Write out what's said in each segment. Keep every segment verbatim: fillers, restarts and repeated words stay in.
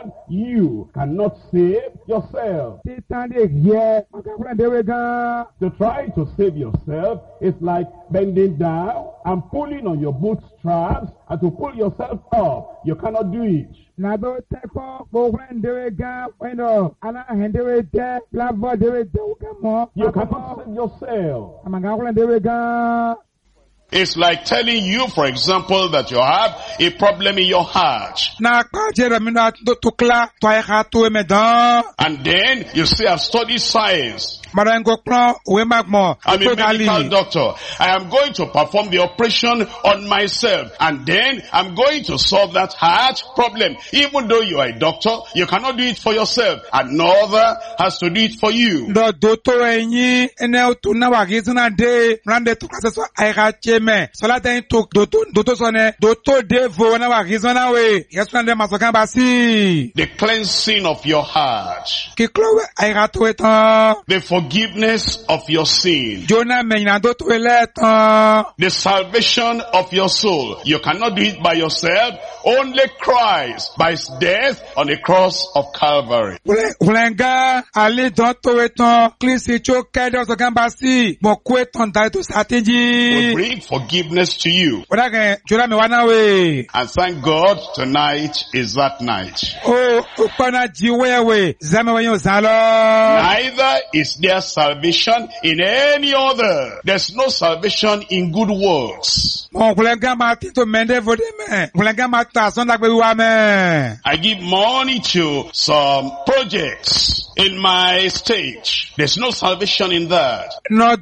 You cannot save yourself. To try to save yourself is like bending down and pulling on your bootstraps and to pull yourself up. You cannot do it. You cannot save yourself. It's like telling you, for example, that you have a problem in your heart. And then you say, I've studied science. I'm a medical doctor. I am going to perform the operation on myself. And then I'm going to solve that heart problem. Even though you are a doctor, you cannot do it for yourself. Another has to do it for you. The cleansing of your heart. The forgiveness of your sin. The salvation of your soul. You cannot do it by yourself. Only Christ by his death on the cross of Calvary. Will bring forgiveness to you. And thank God tonight is that night. Neither is there salvation in any other. There's no salvation in good works. I give money to some projects in my state. There's no salvation in that.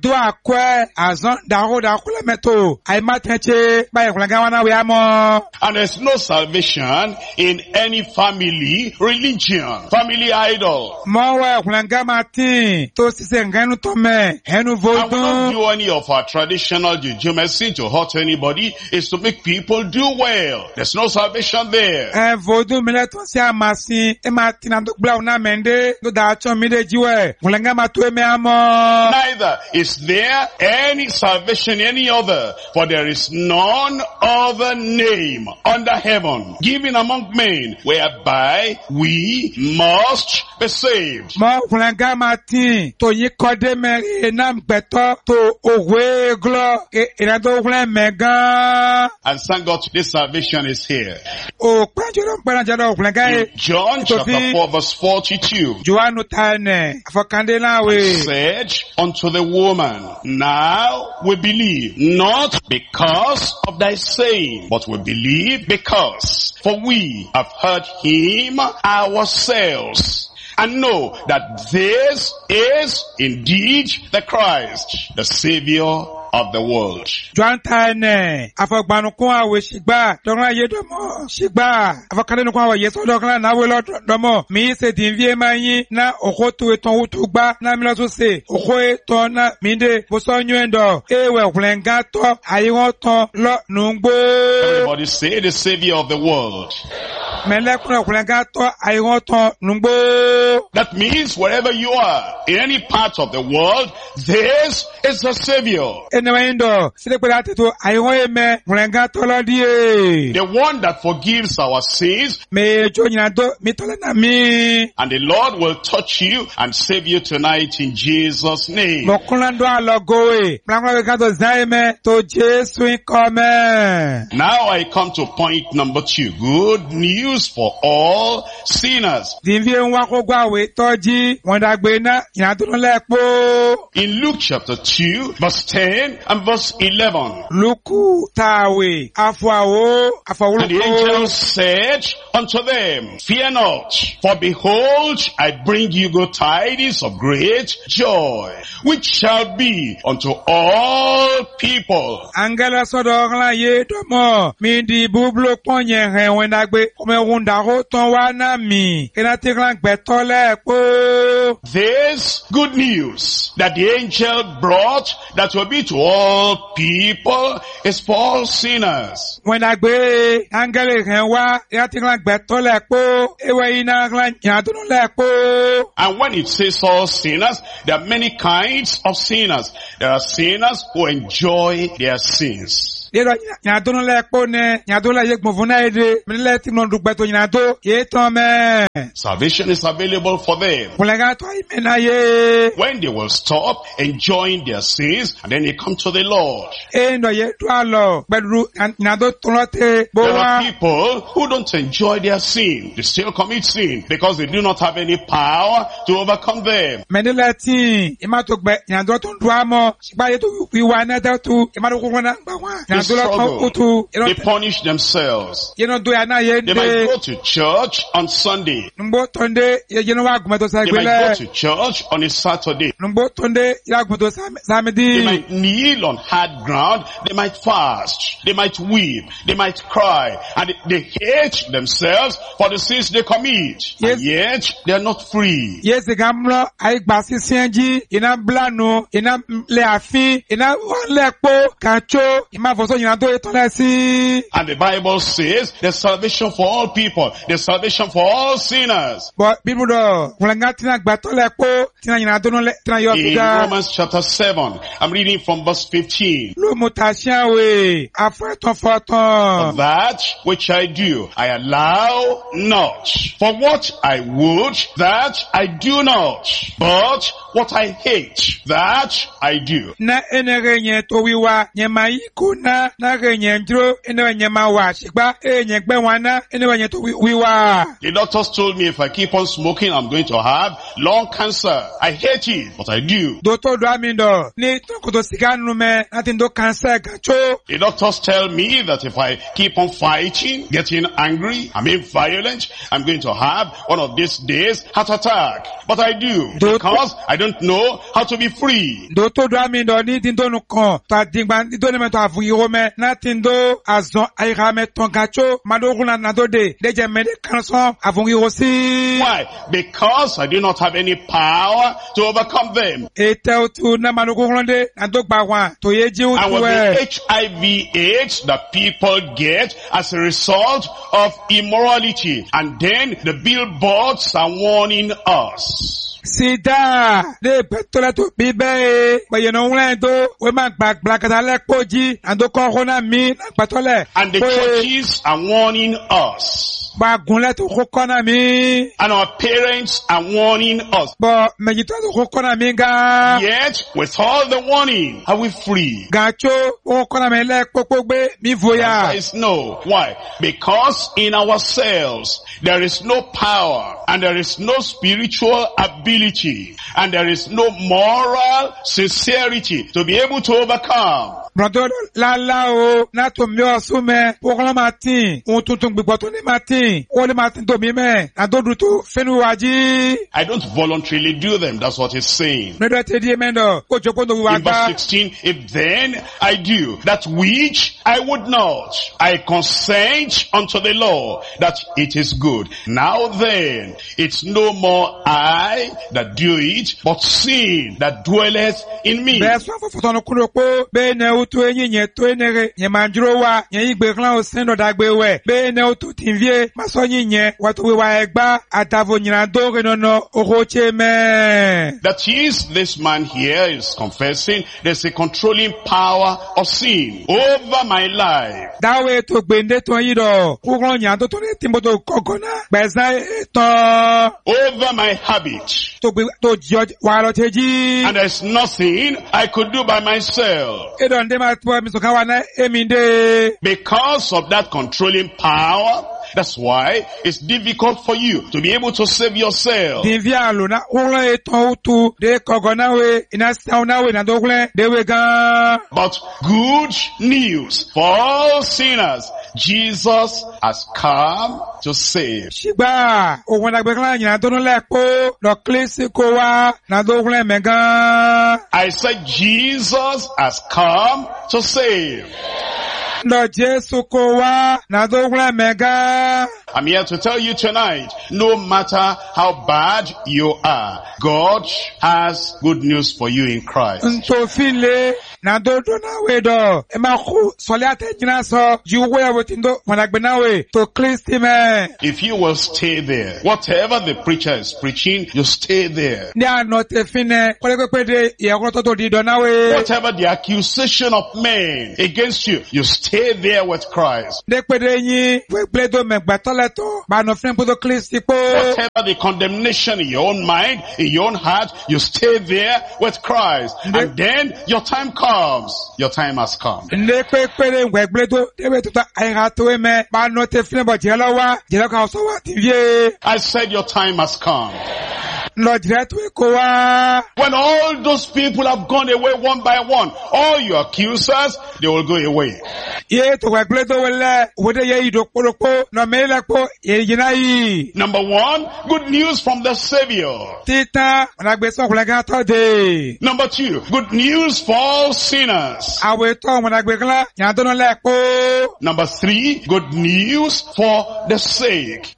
And there's no salvation in any family religion, family idol. And we don't do any of our traditional jujumacy to hurt anybody. It's to make people do well. There's no salvation there. Neither is there any salvation any other, for there is none other name under heaven given among men whereby we must be saved. And thank God this salvation is here. In John chapter four verse forty-two, said unto the woman, now we believe, not because of thy saying, but we believe because, for we have heard him ourselves, and know that this is indeed the Christ, the Savior of the world. Everybody say the Savior of the world. That means wherever you are, in any part of the world, this is the Savior. The one that forgives our sins. And the Lord will touch you and save you tonight in Jesus' name. Now I come to point number two. Good news for all sinners. In Luke chapter two, verse ten and verse eleven. And the angel said unto them, fear not, for behold, I bring you good tidings of great joy, which shall be unto all people. This good news that the angel brought that will be to all people is for all sinners. And when it says all sinners, there are many kinds of sinners. There are sinners who enjoy their sins. Ero nyadon le pone, nyadon le yek movuna ede, mele ti non dugbeto nyado, ye tome. Salvation is available for them. Kulega to imena ye. When they will stop enjoying their sins and then they come to the Lord. E no ye to alo, bedru nyado tolote There are boa. people who don't enjoy their sin. They still commit sin because they do not have any power to overcome them. Menele ti, ima to gbe nyado to duamo, sipa ye to wiwa na da tu, ima do kona bawa. They Nyado lo to utu, struggle. They punish themselves. ye no do ya na ye They might de. go to church on Sunday. Numbo tonde ye je no wa gumeto sa They might go gbele. to church on a Saturday. Numbo tonde ya gumeto sa They samedi. might kneel on hard ground. They might fast. They might weep. They might cry. And they hate themselves for the sins they commit. And yet, they are not free. Yes, gamlo ay gbasi sienji, ina blano, ina le afi, ina le po, kacho, ima voso ina do etole si. And the Bible says there's salvation for all people. There's salvation for all sinners. But people do, kulenga tina gbato le po, tina ina do no le, tina yo In figa. Romans chapter seven, I'm reading from verse fifteen. Lo mutashian we, afreton For foton. that which I do, I allow not. For what I would, that I do not. But what I hate, that I do. Na ene renye to wiwa, nye maiko na, na renye ndro, ene nye mawa, shikba, enye gbe wana, ene renye to wiwa. The doctors told me if I keep on smoking, I'm going to have lung cancer. I hate it, but I do. Doctor do amindo, ni tokoto siga nume, natin do cancer gacho. The doctors tell me that if I keep on fighting, getting angry, I'm being violent, I'm going to have one of these days heart attack. But I do, because I don't know how to be free. Doctor do amindo, ni tin do nukon, to adingba, ni do ne me to afuyi rome, natin do azon aira me ton gacho, mado rula nado de, deje me de kanson, afuyi rosi. Why? Because I do not have any power to overcome them. Ete utu na mado rulande, nado gbawan, to yeji And with the utuwe. H I V AIDS that people get as a result of immorality. And then the billboards are warning us. Sida, de petola to bibe, but you know when do, we make back black at a koji, and do corona me, patole. And the churches are warning us. Bagunle to hokona mi. And our parents are warning us. But me to hokona mi ga. Yet, with all the warning, are we free? Gacho hokona me le kokogbe mi The voya. answer is no. Why? Because in ourselves, there is no power, and there is no spiritual ability, and there is no moral sincerity to be able to overcome. Brother la la o, na to mi osume, pokolo matin, un tuntun gbigbo to ni matin, o le matin to mi me, na do du to fenu waji. I don't voluntarily do them. That's what he's saying. Nedo te di mendo, ko joko no In verse wagba. sixteen, if then I do that which I would not, I consent unto the law that it is good. Now then, it's no more I that do it, but sin that dwelleth in me. Bẹ́ẹ̀ sọ fún fọ́tọ́nù kúrò pé bẹ́ẹ̀ ni ó tó eyín yẹn tó ẹnẹrẹ yẹn máa dúró wá yẹn yí gbé klan ó sẹ́ńdọ̀ dàgbé wẹ̀ bẹ́ẹ̀ ni ó tó tì ń fíye má sọ yín yẹn wà tó wíwá ẹgbá àtàvò yìnyín dóore nọ́nà owó tse mẹ́. That is, this man here is confessing there's a controlling power of sin over my life. Dáwọ́ ètò gbèǹde tó yí dọ̀ kúrò yàn tó tó ní tìǹbù tó kọ̀gọ́ náà gbẹ̀sán ètò Over my habit. tó gbé tó jọ wà lọ tẹ́ jí. And there's nothing I could do by myself. Èdò ǹdẹ́ máa tó ẹ̀mí sọ̀kan wà náà èmi dé. Because of that controlling power, that's why it's difficult for you to be able to save yourself. Dìnfí àlò náà kúrò ètò òtù dé kọ̀gọ́ náà wé iná sáwọn náà wé nàdó kúrẹ́ déwé gan. But good news for all sinners, Jesus has come to save. Ṣìgbà òun àgbẹ̀ kan yìnyín tó ń lẹ́kọ́ lọ kílísì kó wá nàdó kúrẹ́ mẹ́ gan. I said Jesus has come to save. Lọ Jésù kó wá nàdó kúrẹ́ mẹ́ gan. I'm here to tell you tonight, no matter how bad you are, God has good news for you in Christ. Ntofile na dodo na wedo ema khu soliate jina so juwe abotindo managbenawe to Kristi me. If you will stay there, whatever the preacher is preaching, you stay there. Ni anote fine kwelekopede yakoto to dido nawe. Whatever the accusation of men against you, you stay there with Christ. Dekpede yin wepledo megbatoleto ba no fine podo Kristi po. Whatever the condemnation in your own mind, in your own heart, you stay there with Christ. And then your time comes. Your time has come. I said your time has come. When all those people have gone away one by one, all your accusers, they will go away. Number one, good news from the Savior. Number two, good news for all sinners. Number three, good news for the sick.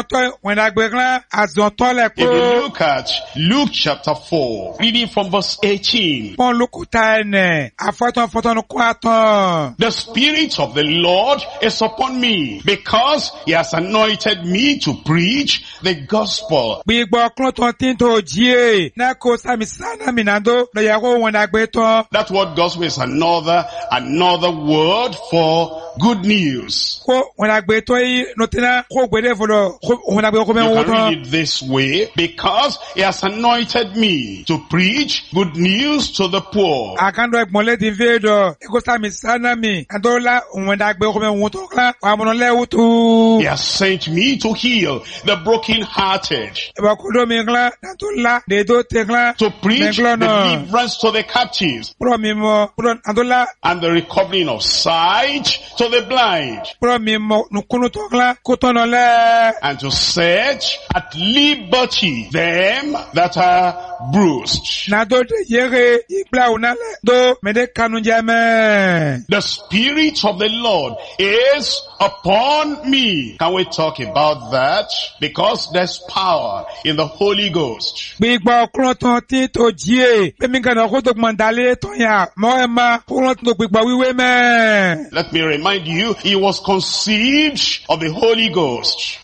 If you look at Luke chapter four, reading from verse eighteen. The Spirit of the Lord is upon me, because He has anointed me to preach the gospel. That word gospel is another, another word for good news. You can read it this way, because He has anointed me to preach good news to the poor. He has sent me to heal the brokenhearted, to preach deliverance to the captives, and the recovering of sight to the blind, and to set at liberty them that are bruised. The Spirit of the Lord is upon me. Can we talk about that? Because there's power in the Holy Ghost. Let me remind you, He was conceived of the Holy Ghost.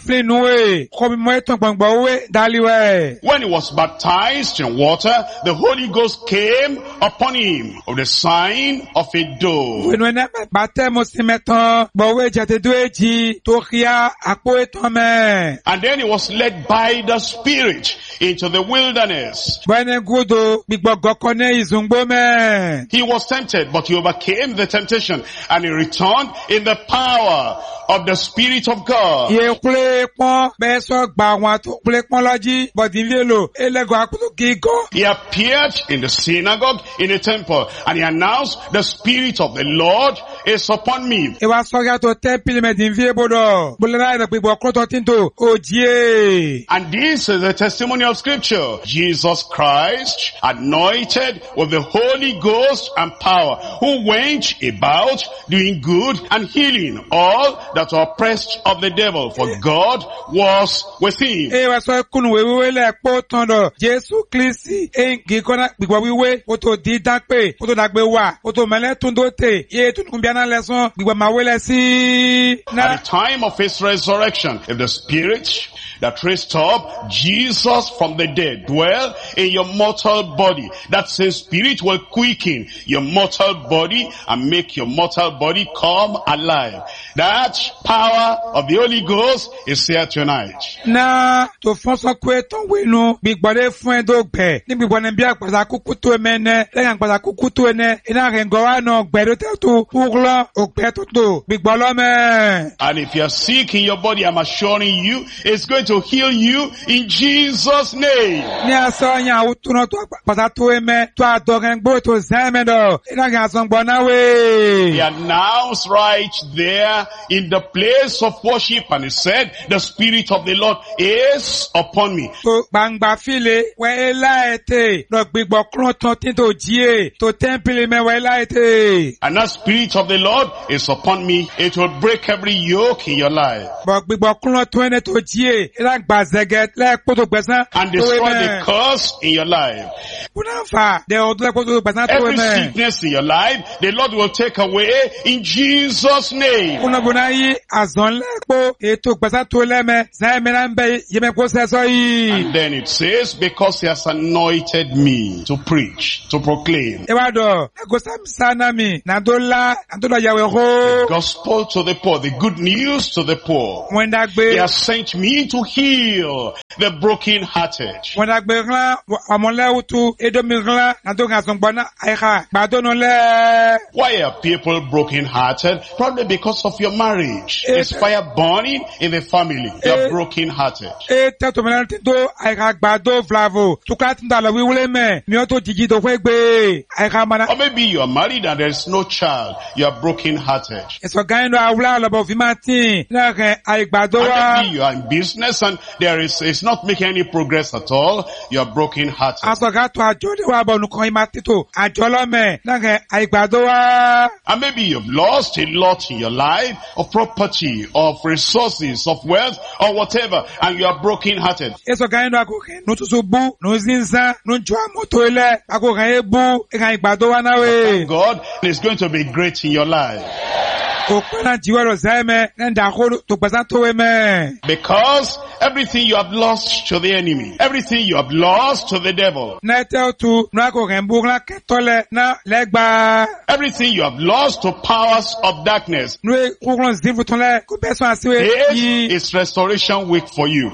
When He was baptized in water, the Holy Ghost came upon Him of the sign of a dove. And then He was led by the Spirit into the wilderness. He was tempted, but He overcame the temptation, and He returned in the power of the Spirit of God. He appeared in the synagogue, in the temple, and He announced, the Spirit of the Lord is upon me. And this is the testimony of Scripture. Jesus Christ, anointed with the Holy Ghost and power, who went about doing good and healing all that were oppressed of the devil, for God was with Him. At the time of His resurrection, if the Spirit that raised up Jesus from the dead dwell in your mortal body, that same Spirit will quicken your mortal body and make your mortal body come alive. That power of the Holy Ghost is here tonight. Na to fonso kweton we no bigbode fun edo gbe ni bigbode bi apasa kukutu emene le apasa kukutu ene ina rengo wa no gbedo te to uglo ogbe to to bigbolo me. And if you are sick in your body, I'm assuring you, it's going to heal you in Jesus' name. Ni aso nya utuno to apasa to eme to adoren gbo to zemedo ina ga so gbo na we. He announced right there in the place of worship, and He said, the Spirit of the Lord is upon me. To bangba file we elaete lo gbigbo kron ton tin to jie to temple me we elaete. And that Spirit of the the Lord is upon me. It will break every yoke in your life. But gbígbọ́ kúnlọ́ tó ẹni tó jíye, ìlà gbàzẹ́gẹ́ lẹ́ẹ̀kpọ́tò gbẹ̀sán. And destroy the curse in your life. Kúnàfà, dẹ̀ ọdún lẹ́ẹ̀kpọ́tò gbẹ̀sán tó Every ẹ̀mẹ́. sickness in your life, the Lord will take away in Jesus' name. Kúnàbùnà yí àzọ́n lẹ́ẹ̀kpọ́ ètò gbẹ̀sán tó lẹ́mẹ́, zẹ́mẹ́rẹ́ ń bẹ yẹmẹ́kó sẹ́sọ́ yìí. And then it says, because he has anointed me to preach, to proclaim Ewado, Gosamsanami, Nadola, Nadola Yahweh, gospel to the poor, the good news to the poor. when that He be, has sent me to heal the brokenhearted. when that be, Amonleutu, Edomigla, Nadoga Zombana, Aiha, Badonole, Why are people brokenhearted? Probably because of your marriage. There's fire burning in the family. You're brokenhearted. E Tatomelando, Aiha Bado Flavo, Tukatinda la Wileme, Mioto Digido Wegbe, Aiha Mana, Or maybe you are married and there's no child. You are brokenhearted. it's a kind of Aula of Vimati, Nake, And maybe Aigbadora, you are in business and there is, it's not making any progress at all. You are brokenhearted. Asogato Ajodi Wabo Nukoimatito, Ajolome, Nake, Aigbadora, And maybe you've lost a lot in your life of property, of resources, of wealth, or whatever, and you are brokenhearted. Eso kaendo akoke nutusubu nuzinza nujwa motoile akoke ebu eka igbado wanawe God is going to be great in your life. okwana jiwero zeme nenda kholu tukbaza toweme Because everything you have lost to the enemy, everything you have lost to the devil, na teotu nuakoke mbugla ketole na legba everything you have lost to powers of darkness, nue kuklon zivu tonle kubeso asiwe this yi is restoration week for you.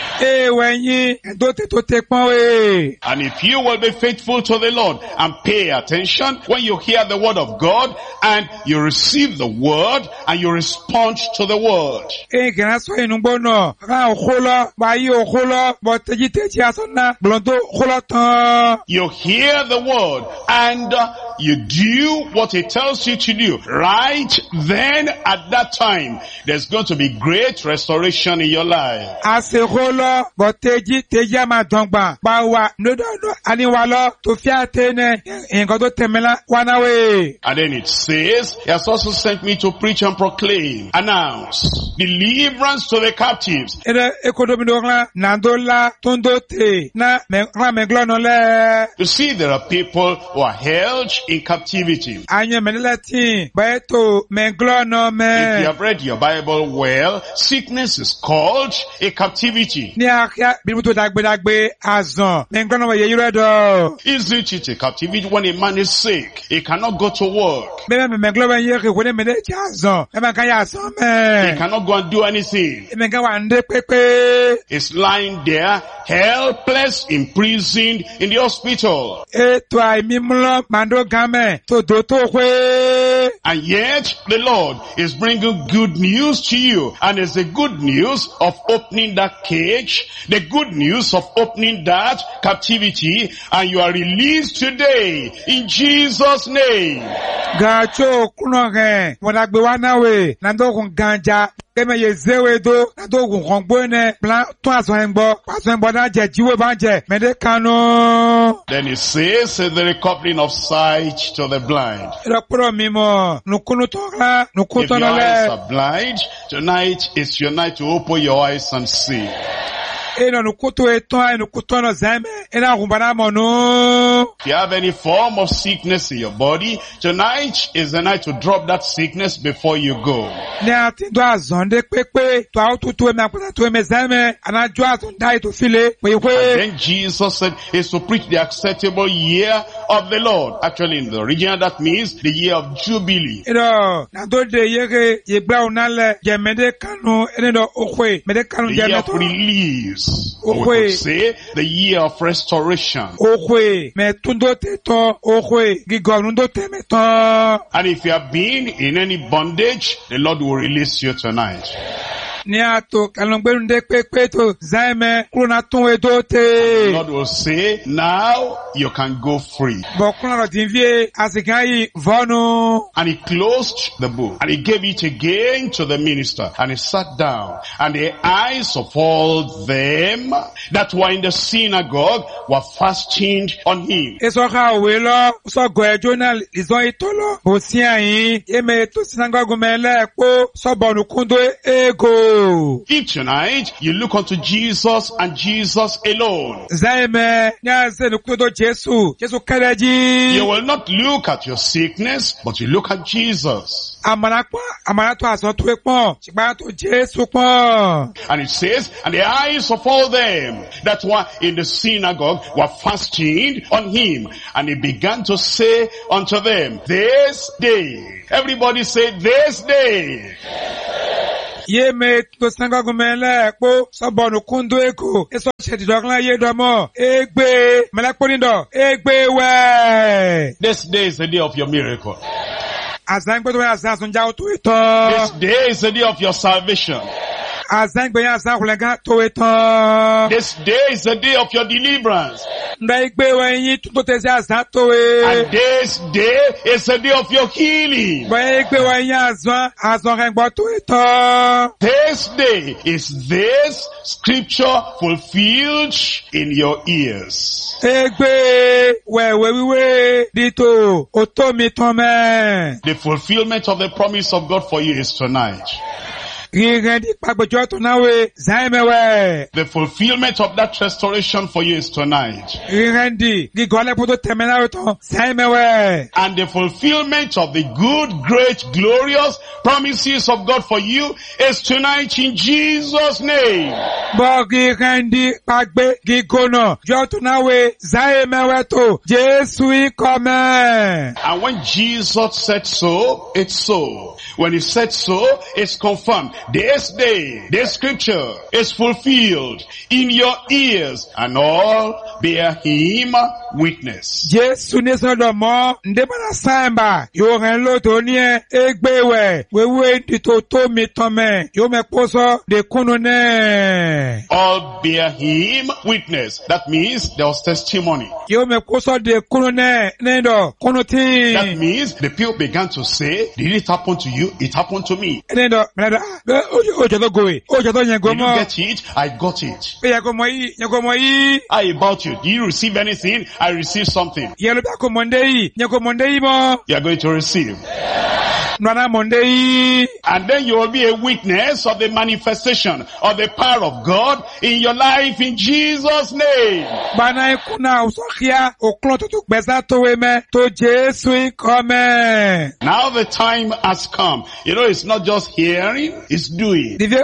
e wenyi dote to tekpon we And if you will be faithful to the Lord and pay attention when you hear the word of God and you receive the word and you respond to the word. e gana so inugbono ka okholo ba yi okholo bo teji teji asona blondo kholo tan You hear the word and uh, you do what it tells you to do. Right then at that time, there's going to be great restoration in your life. asekholo bo teji teji ama dongba ba wa nododo ani wa lo to fi atene nkan to temela wanawe And then it says, he has also sent me to preach and proclaim, announce, deliverance to the captives. ere ekodomi do kla nandola tondote na me kla me glono le You see, there are people who are held in captivity. anye menelati ba to me glono If you me have read your Bible well, sickness is called a captivity. ni akia bi muto dagbe dagbe azan me glono wa yeyiro do Isn't it a captivity when a man is sick? He cannot go to work. be me me glono ye ke ko ne me de azan e ma kan ya azan He me cannot go and do anything. e me kan wa nde pepe He's lying there, helpless, imprisoned in the hospital. eto aimimlo mando game to do to kwe And yet, the Lord is bringing good news to you. And it's the good news of opening that cage, the good news of opening that captivity, and you are released today in Jesus' name. gacho kuno ge wona gbe wa nawe nando kun ganja keme ye zewe do nando kun kongbo ne plan to aso engbo aso engbo na je jiwe ba je me de kanu Then it says, uh, the recovering of sight to the blind. ro pro mi mo nukunu to la If nukuto your no eyes le are blind, tonight is your night to open your eyes and see. eno nukuto eto ai nukuto no zeme ena kumbana mo no If you have any form of sickness in your body, tonight is the night to drop that sickness before you go. ne ati do azonde pepe to aututu me apata to me zeme anajo azonda to file we kwe Then Jesus said, is to preach the acceptable year of the Lord. Actually, in the original, that means the year of Jubilee. Ero, na do de yege ye bra unale je mede kanu ene do okwe mede kanu The je year of meto release. Or we Okay. could say the year of restoration. okwe me tundo te to okwe gigonu do te meto And if you have been in any bondage, the Lord will release you tonight. Ní àtò kalongbérundé pépé tó zaime kúrò tún edo te. God will say, now you can go free. Bọ̀ kúrò lọ tí ń fi àsìkò yìí vọ́nu. And he closed the book and he gave it again to the minister and he sat down, and the eyes of all them that were in the synagogue were fastened on him. Eso ka òwe lọ, sọ gọ̀ ẹjọ́ náà ìzọ́ ìtọ́ lọ. Bò sí àyín, yéme tó sinagogu mẹ́lẹ́ pó sọ́bọ̀nù kúndó ego. If tonight you look unto Jesus and Jesus alone, Zaime, ní àṣẹ kúndó Jésù, Jésù kẹ́lẹ́ jí. you will not look at your sickness, but you look at Jesus. Amanakwa, amanato aso tuwe pon, chibanato Jesu pon. And it says, and the eyes of all them that were in the synagogue were fastened on him. And he began to say unto them, this day. Everybody say, this day. Ye me to sanga gumele po sabonu kundu eko eso shedi dogla ye domo egbe melakpo nido egbe we. This day is the day of your miracle. Azan gbe to azan sunja o to ito. This day is the day of your salvation. Azan gbe azan kulenga to ito. This day is the day of your deliverance. Nda egbe we yin to te se azan to we. And this day is the day of your healing. Ba egbe we yin azan azan gbo to ito. This day is this scripture fulfilled in your ears. Egbe we we we dito otomi tome. The fulfillment of the promise of God for you is tonight. The fulfillment of that restoration for you is tonight. And the fulfillment of the good, great, glorious promises of God for you is tonight in Jesus' name. And when Jesus said so, it's so. When he said so, it's confirmed. This day, this scripture is fulfilled in your ears, and all bear him witness. Jesu ne sodo mo ndebara samba yo ren lo to ni egbewe wewe ditoto mi tome yo me poso de kunu ne. All bear him witness. That means there was testimony. Yo me poso de kunu ne nendo kunu ti. That means the people began to say, did it happen to you? It happened to me. Nendo nendo ojo to go e ojo to yen go mo. Did you get it? I got it. Pe go mo yi yen go mo yi. How about you? Did you receive anything? I received something. Ye lo ba ko monde yi yen go monde yi mo. You are going to receive. Nwana monde yi. And then you will be a witness of the manifestation of the power of God in your life in Jesus' name. Bana ikuna usokia oklon to to gbesa to we me to Jesu come. Now the time has come. You know, it's not just hearing, it's doing. It's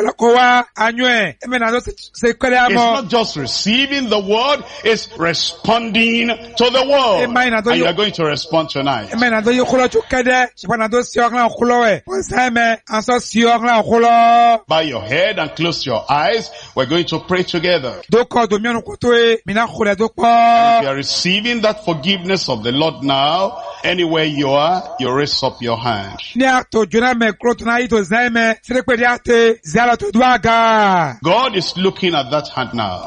not just receiving the word, it's responding to the word. And you are going to respond tonight. Bow your head and close your eyes. We're going to pray together. If you are receiving that forgiveness of the Lord now, anywhere you are, you raise up your hand. God is looking at that hand now.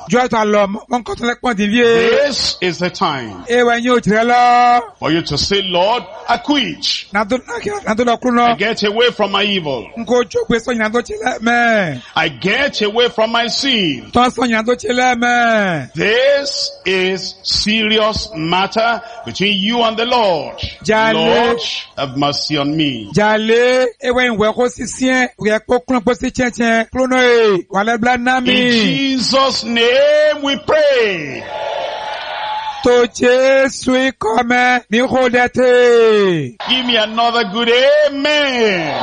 This is the time for you to say, Lord, I quit. I get away from my evil. I get away from my sin. This is serious matter between you and the Lord. Lord, have mercy on me. In Jesus' name we pray. To Jesu come mi hodete. Give me another good amen.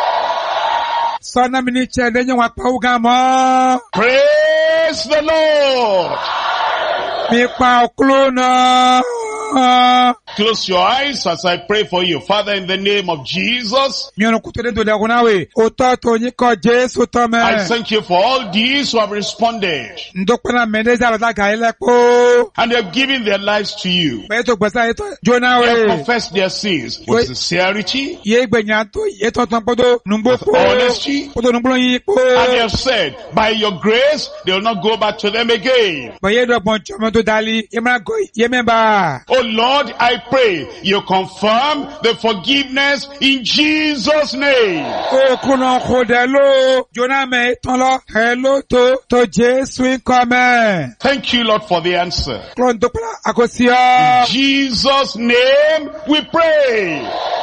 Sona mini chede nwa pa ugamo. Praise the Lord. Mi pa oklona. Close your eyes as I pray for you. Father, in the name of Jesus, Miono kutele do dakunawe. Ototo nyiko Jesu tome. I thank you for all these who have responded. Ndokuna mendeza la gaile po. And they have given their lives to you. Beto gbasa eto They Jonawe. have confessed their sins with sincerity, Ye gbenyato eto tampodo numbo po. honesty, Podo numbo yi po. and they have said, by your grace, they will not go back to them again. Baye do bon chomo to dali. Yemra go yememba. Oh Lord, I pray you confirm the forgiveness in Jesus' name. O kuno kodelo. Joname tonlo hello to to Jesu come. Thank you, Lord, for the answer. Klon dokula akosia. In Jesus' name we pray.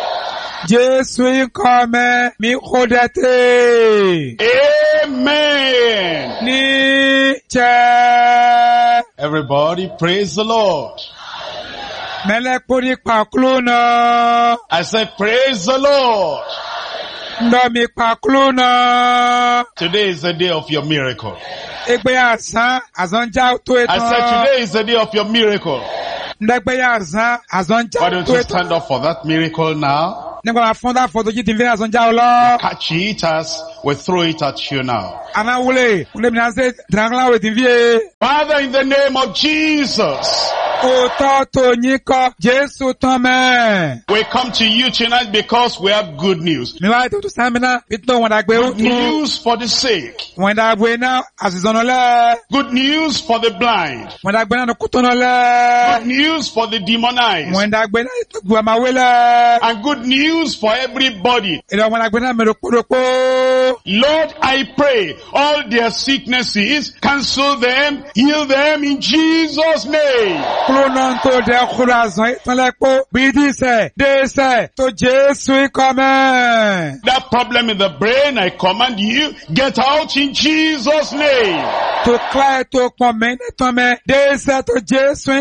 Jesu come mi kodete. Amen. Ni che. Everybody praise the Lord. Mele pori pakluna. I said praise the Lord. Ndo mi pakluna. Today is the day of your miracle. Egbe asan azonja to etan. I said today is the day of your miracle. Ndegbe asan azonja Why don't to you etan. stand up for that miracle now? Negba fonda foto ji tin ve azonja lo. Catch it as we throw it at you now. Ana wule, wule mi nase drangla we tin vie. Father, in the name of Jesus, O to to nyiko Jesu tome. we come to you tonight because we have good news. Mi wa to to samina bito wanda gbe Good utu. news for the sick. Wanda gbe na asizono le. Good news for the blind. Wanda gbe na no kutono le. Good news for the demonized. Wanda gbe na gwa mawele. And good news for everybody. Ilo wanda gbe na merokodopo. Lord, I pray all their sicknesses, cancel them, heal them in Jesus' name. Klonon to de kurazon itanlepo. Bidi se, de se, to Jesu come. That problem in the brain, I command you, get out in Jesus' name. To cry to come tome. De se to Jesu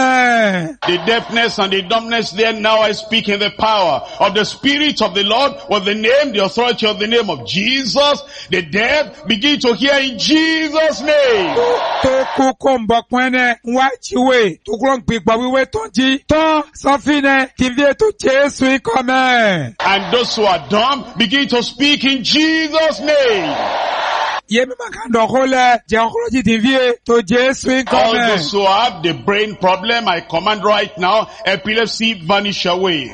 come. The deafness and the dumbness there, now I speak in the power of the Spirit of the Lord, with the name, the authority of the name of Jesus. The deaf begin to hear in Jesus' name. To kukumbo kwene wachiwe. To klon pigba wiwe tonji. To safine tivye to Jesu come. And those who are dumb begin to speak in Jesus' name. Yemi makando hole. Jeokoloji tivye to Jesu All come. those who have the brain problem, I command right now, epilepsy vanish away.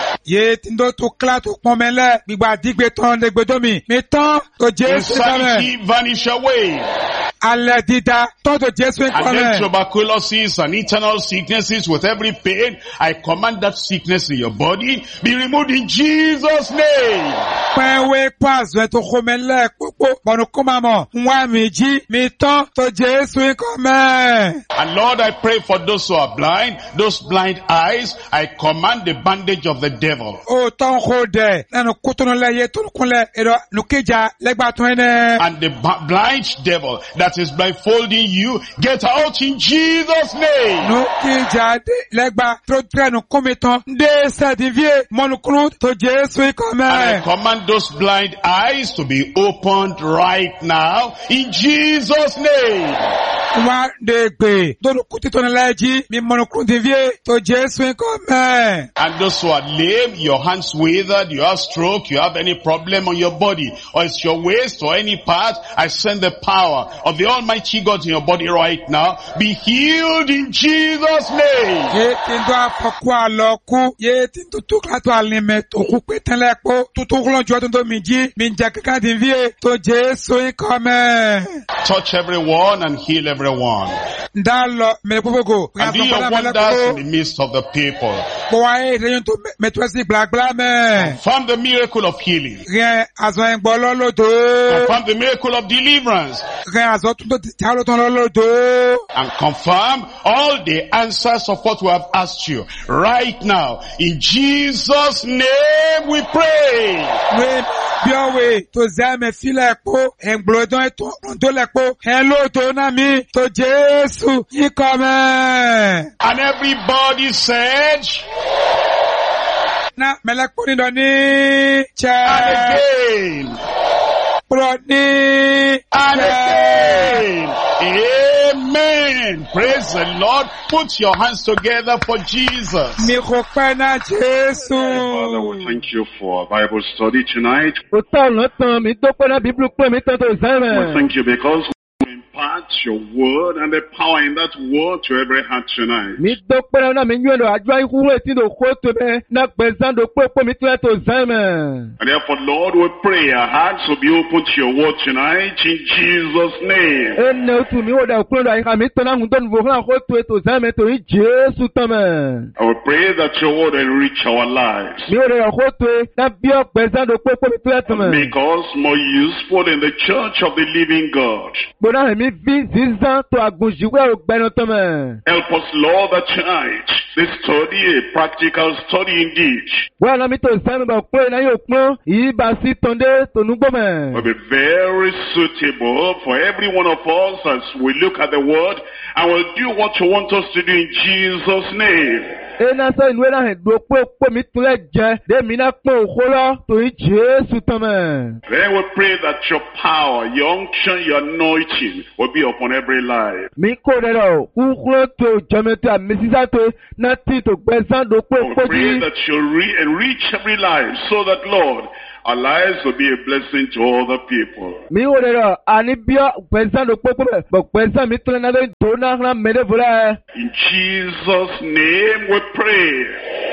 Ye tindo to kla to pomele. Bigba digbe ton de gbedomi. Me ton to Jesu come. Insanity vanish away. Ale dida ton to Jesu And then come. tuberculosis and internal sicknesses with every pain, I command that sickness in your body be removed in Jesus' name. Pẹ̀wé pàṣẹ tó kọmẹlẹ pópó pọ̀nù kọ́màmọ̀ nwa mi jí mi tán tó Jésù kọ́mẹ́. And Lord, I pray for those who are blind, those blind eyes, I command the bandage of the devil. Ó tán kó dẹ̀ lẹ́nu kótónú lẹ́yẹ tó kúnlẹ̀ ẹ̀rọ nùkéjà lẹ́gbàá tó ẹnẹ́. And the ba- blind devil that is blindfolding you, get out in Jesus' name. Nùkéjà lẹ́gbàá tó tẹ̀nu kọ́mi tán dé sẹ́dífíè mọ́nukúrú tó Jésù And I kọ́mẹ́. command those blind eyes to be opened right now in Jesus' name. Wá dé gbè tó nùkútí tó nílẹ̀ mi mọ́nukúrú tìfíè tó Jésù kọ́mẹ́. And those who are lame, your hands withered, you have stroke, you have any problem on your body, or it's your waist or any part, I send the power of the Almighty God in your body right now. Be healed in Jesus' name. Ye tindo afọkú àlọ́kú, ye tindo tókàtò àlìmẹ̀ tó kú pé tẹ́lẹ̀ pọ́, tó tó kúlọ̀ jọ tó tó mi jí, mi jẹ́ kíkà tí fi è tó Jésù ikọ̀ mẹ́. Touch everyone and heal everyone. Ndá lọ mẹ́lẹ̀ púpọ̀gò, And do your wonders in the midst of the people. bọ̀ wáyé ìrẹ́yìn tó mẹ́tọ́ sí gbàgbà mẹ́. Confirm the miracle of healing. Rẹ̀ àzọ ẹgbọ́ lọ́lọ́dọ̀. Confirm the miracle of deliverance. Rẹ̀ àzọ tó tó ti tí àlọ́ tán lọ́lọ́dọ̀. And confirm all the answers of what we have asked you right now. In Jesus' name we pray. Rẹ̀ bí ọ̀wẹ̀ tó zẹ́mẹ̀ fílẹ̀ pọ̀, ẹ̀ngbọ̀lọ́dọ̀ ètò ọ̀dọ́ lẹ̀ pọ̀, ẹ̀ lóòótọ́ náà mi tó Jésù ikọ̀ mẹ́. And everybody said, Na melekuni do ni che and again, pro ni and che. again. Amen. Praise the Lord. Put your hands together for Jesus. Mi kọpẹ́ náà Jésù. Father, we thank you for our Bible study tonight. Ó tọ́ ọ̀nà tán mi tó pẹ́ náà bíbélù pé mi tán tó sẹ́rẹ̀. We thank you because you impart your word and the power in that word to every heart tonight. Mi tó pẹ́ náà mi yún ẹ̀rọ àjọ ikú etí tó kó tó bẹ́ẹ̀ náà gbẹ̀sán tó pé pé mi tó tó sẹ́rẹ̀. And therefore, Lord, we pray our hearts will be open to your word tonight in Jesus' name. Ẹnẹ otu mi wò dà kúrò dà ìka mi tán náà ń tó nùbọ̀ fún àkó tó tó sẹ́rẹ̀ tó ní Jésù tán mẹ́. I will pray that your word will reach our lives. Mi wò dà kó tó náà bí ọ gbẹ̀sán tó pé pé mi tó tó mẹ́. Make us more useful in the church of the living God. Gbọ́dọ̀ mi fi sísan tó àgùnjìwé ògbẹ́nu tán mẹ́. Help us, Lord, that tonight, this study, a practical study indeed, Wọ́n náà mi tó sẹ́rẹ̀ bọ̀ pé náà yóò pọ́n yìí bá sí tọ́ndé tó nùgbọ́ mẹ́. will be very suitable for every one of us as we look at the word and will do what you want us to do in Jesus' name. Ena sọ ìnú ẹ̀rọ ẹ̀dùn pé pé mi tún lẹ̀ jẹ́ dèmi náà pé òkú lọ torí Jésù tán mẹ́. Then we pray that your power, your unction, your anointing will be upon every life. Mi kò rẹ̀ lọ kúkúrú tó jẹ́mẹ́tò àmì sísá tó náà tí tó gbẹ̀sán tó pé We pé pray jí. that you re- enrich every life so that, Lord, our lives will be a blessing to other people. Mi kò rẹ̀ lọ àní bí ọ gbẹ̀sán tó pé pé bẹ̀ bọ̀ gbẹ̀sán mi tún lẹ̀ náà tó náà náà mẹ́lẹ̀ fúnra. In Jesus' name we pray.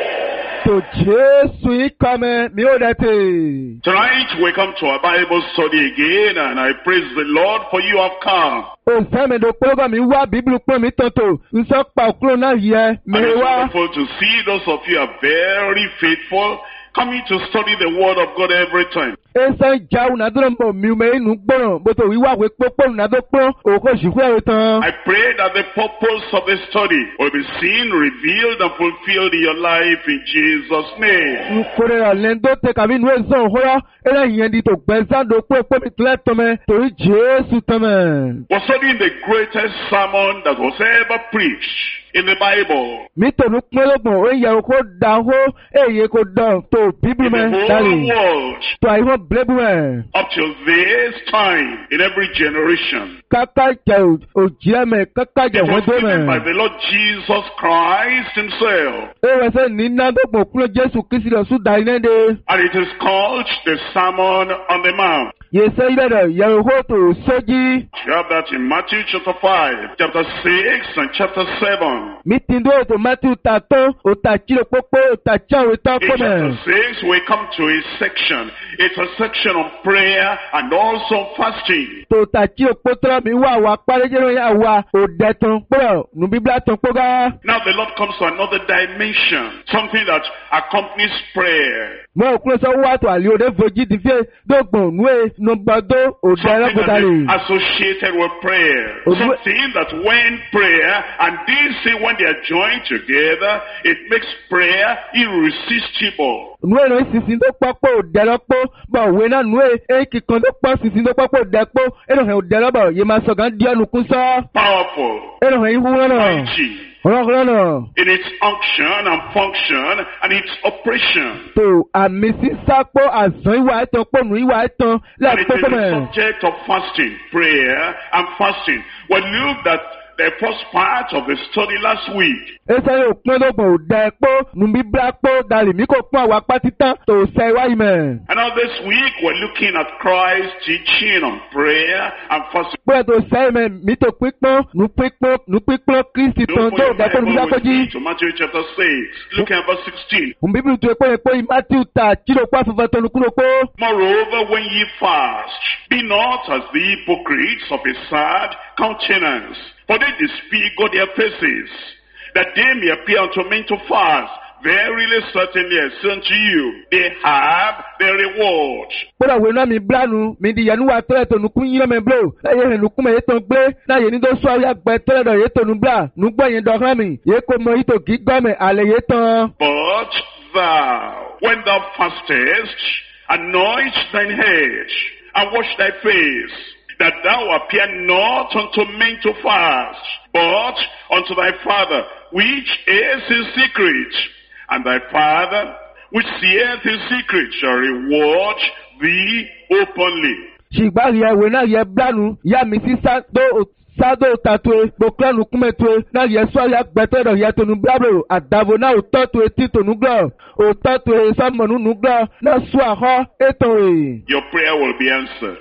Tó Jésù yìí kọ́ mi, mi ò dẹ̀ tè. Tonight we come to our Bible study again, and I praise the Lord for you have come. Òsèmi tó pé kọ́ mi wá bíbélù pé mi tọ̀tò nsọ́ pa òkúrò náà yẹ And mi it's wá. wonderful to see those of you are very faithful, coming to study the Word of God every time. Ẹsẹ̀ ìjà ònàdúró ń bọ̀ mi ò mẹ́ inú gbọ́ràn bó tó wíwá wé pópó ònàdó pọ́n òkò ṣìkú ẹ̀rọ tán. I pray that the purpose of the study will be seen, revealed, and fulfilled in your life in Jesus' name. Nkórè ọ̀lẹ́ tó tẹ kàbí inú ẹ̀sán òhúrọ̀ ẹ̀rẹ́ ìyẹn di tó gbẹ̀sán tó pé pé mi tilẹ̀ tán mẹ́ torí Jésù tán mẹ́. We're studying the greatest sermon that was ever preached in the Bible. Mi tòun pín lóògùn ó yẹ kó dàn hó èyí kó dàn tó bíbí In the mẹ́ whole dárì. world, Tó àyíwọ̀n bílẹ̀bù mẹ́. up till this time, in every generation. Káká jẹ òjìlẹ̀ mẹ́ káká jẹ It wọ́n was tó given by mẹ́. the Lord Jesus Christ himself. Ewé sẹ́ ní nádọ́gbọ̀n kúrò Jésù Kristi lọ sún dà iná dé. And it is called the Sermon on the Mount. Yèsẹ́ ilẹ̀ rẹ̀ yẹ̀rù hó tó sójí. You have that in Matthew chapter five, chapter six, and chapter seven. Mi ti ndó ètò Matthew ta tán, ó ta kílò pópó, ó ta tíyàwó tán In kó chapter mẹ́. six, we come to a section. It's a section on prayer and also fasting. Tó ta kílò pótọ́ mi wá wá pálẹ́jẹ́ lórí àwa òdẹ tán pọ̀ nù bíbélà tán pógá. Now the Lord comes to another dimension, something that accompanies prayer. Mọ òkúrò sọ wá tó àlè òde fojí ti fẹ́ dógbòn nùwé nùgbàdó òdẹ Something ẹlẹ́gbẹ̀ta that rè. is associated with prayer. Odu- Something that when prayer, and these say when they are joined together, it makes prayer irresistible. Nùwé náà sísìn tó pọ́pọ́ òdẹ lọ́pọ́ bọ̀ òwe náà nùwé èkì kan tó pọ́ sísìn tó pọ́pọ́ òdẹ pọ́ ẹnu hẹ̀ òdẹ lọ́bọ̀ yé máa sọ̀gán díẹ̀ nùkún sọ́. Powerful, Ẹnu hẹ̀ ihu náà. mighty, Ọlọ́kùnrin náà. in its unction and function and its operation. Tó àmì sísápó àzán ìwà ẹ̀tàn pọ̀nù ìwà ẹ̀tàn And it lẹ́ẹ̀pọ̀ is the mẹ́. subject of fasting, prayer and fasting. We looked at the first part of the study last week. Ẹsẹ̀ yóò pín lóògùn òdẹ pọ́ nùbí bíra pọ́ dàrí mí kò pọ́n àwọn apá títán tó sẹ́ wáyé mẹ́. And now this week we're looking at Christ's teaching on prayer and fasting. Bóyá tó sẹ́ mẹ́ mí tó pípọ́n nù pípọ́n nù pípọ́n Kristi tán Open tó your òdẹ pọ́ nùbí Bible with sákòjì. me to Matthew chapter six. Look at verse sixteen. Bíbélì tó pé pé Matthew ta kílò pọ́ àfẹ́fẹ́ tó nùkúrò pọ́. Moreover, when ye fast, be not as the hypocrites of a sad countenance, for they disfigure their faces, that they may appear unto men to fast. Verily, certainly, I say unto you, they have their reward. Bóyá wo náà mi blánu mi di yẹnu wa tẹ́lẹ̀ tó nùkún yín lọ́mọ bló láyé hẹ̀ nùkún mẹ́ yé tó gbé láyé ní tó sọ àwọn àgbẹ̀ tẹ́lẹ̀ dọ̀ yé tó nù blá nùgbọ́ yẹn dọ̀ hàn mí yé kò mọ yìí tó kí gọ́mẹ̀ àlẹ́ yé tán. But thou, when thou fastest, anoint thine head, and wash thy face, that thou appear not unto men to fast, but unto thy Father, which is in secret. And thy Father, which seeth in secret, shall reward thee openly. Ṣìgbà yẹ wo náà yẹ blánu yá mi sísá tó sado tatue bokla nukume tue na yeso ya gbete do ya tonu blablo adavo na ototo eti tonu glo ototo e samonu nuglo na swa ho eto e. Your prayer will be answered.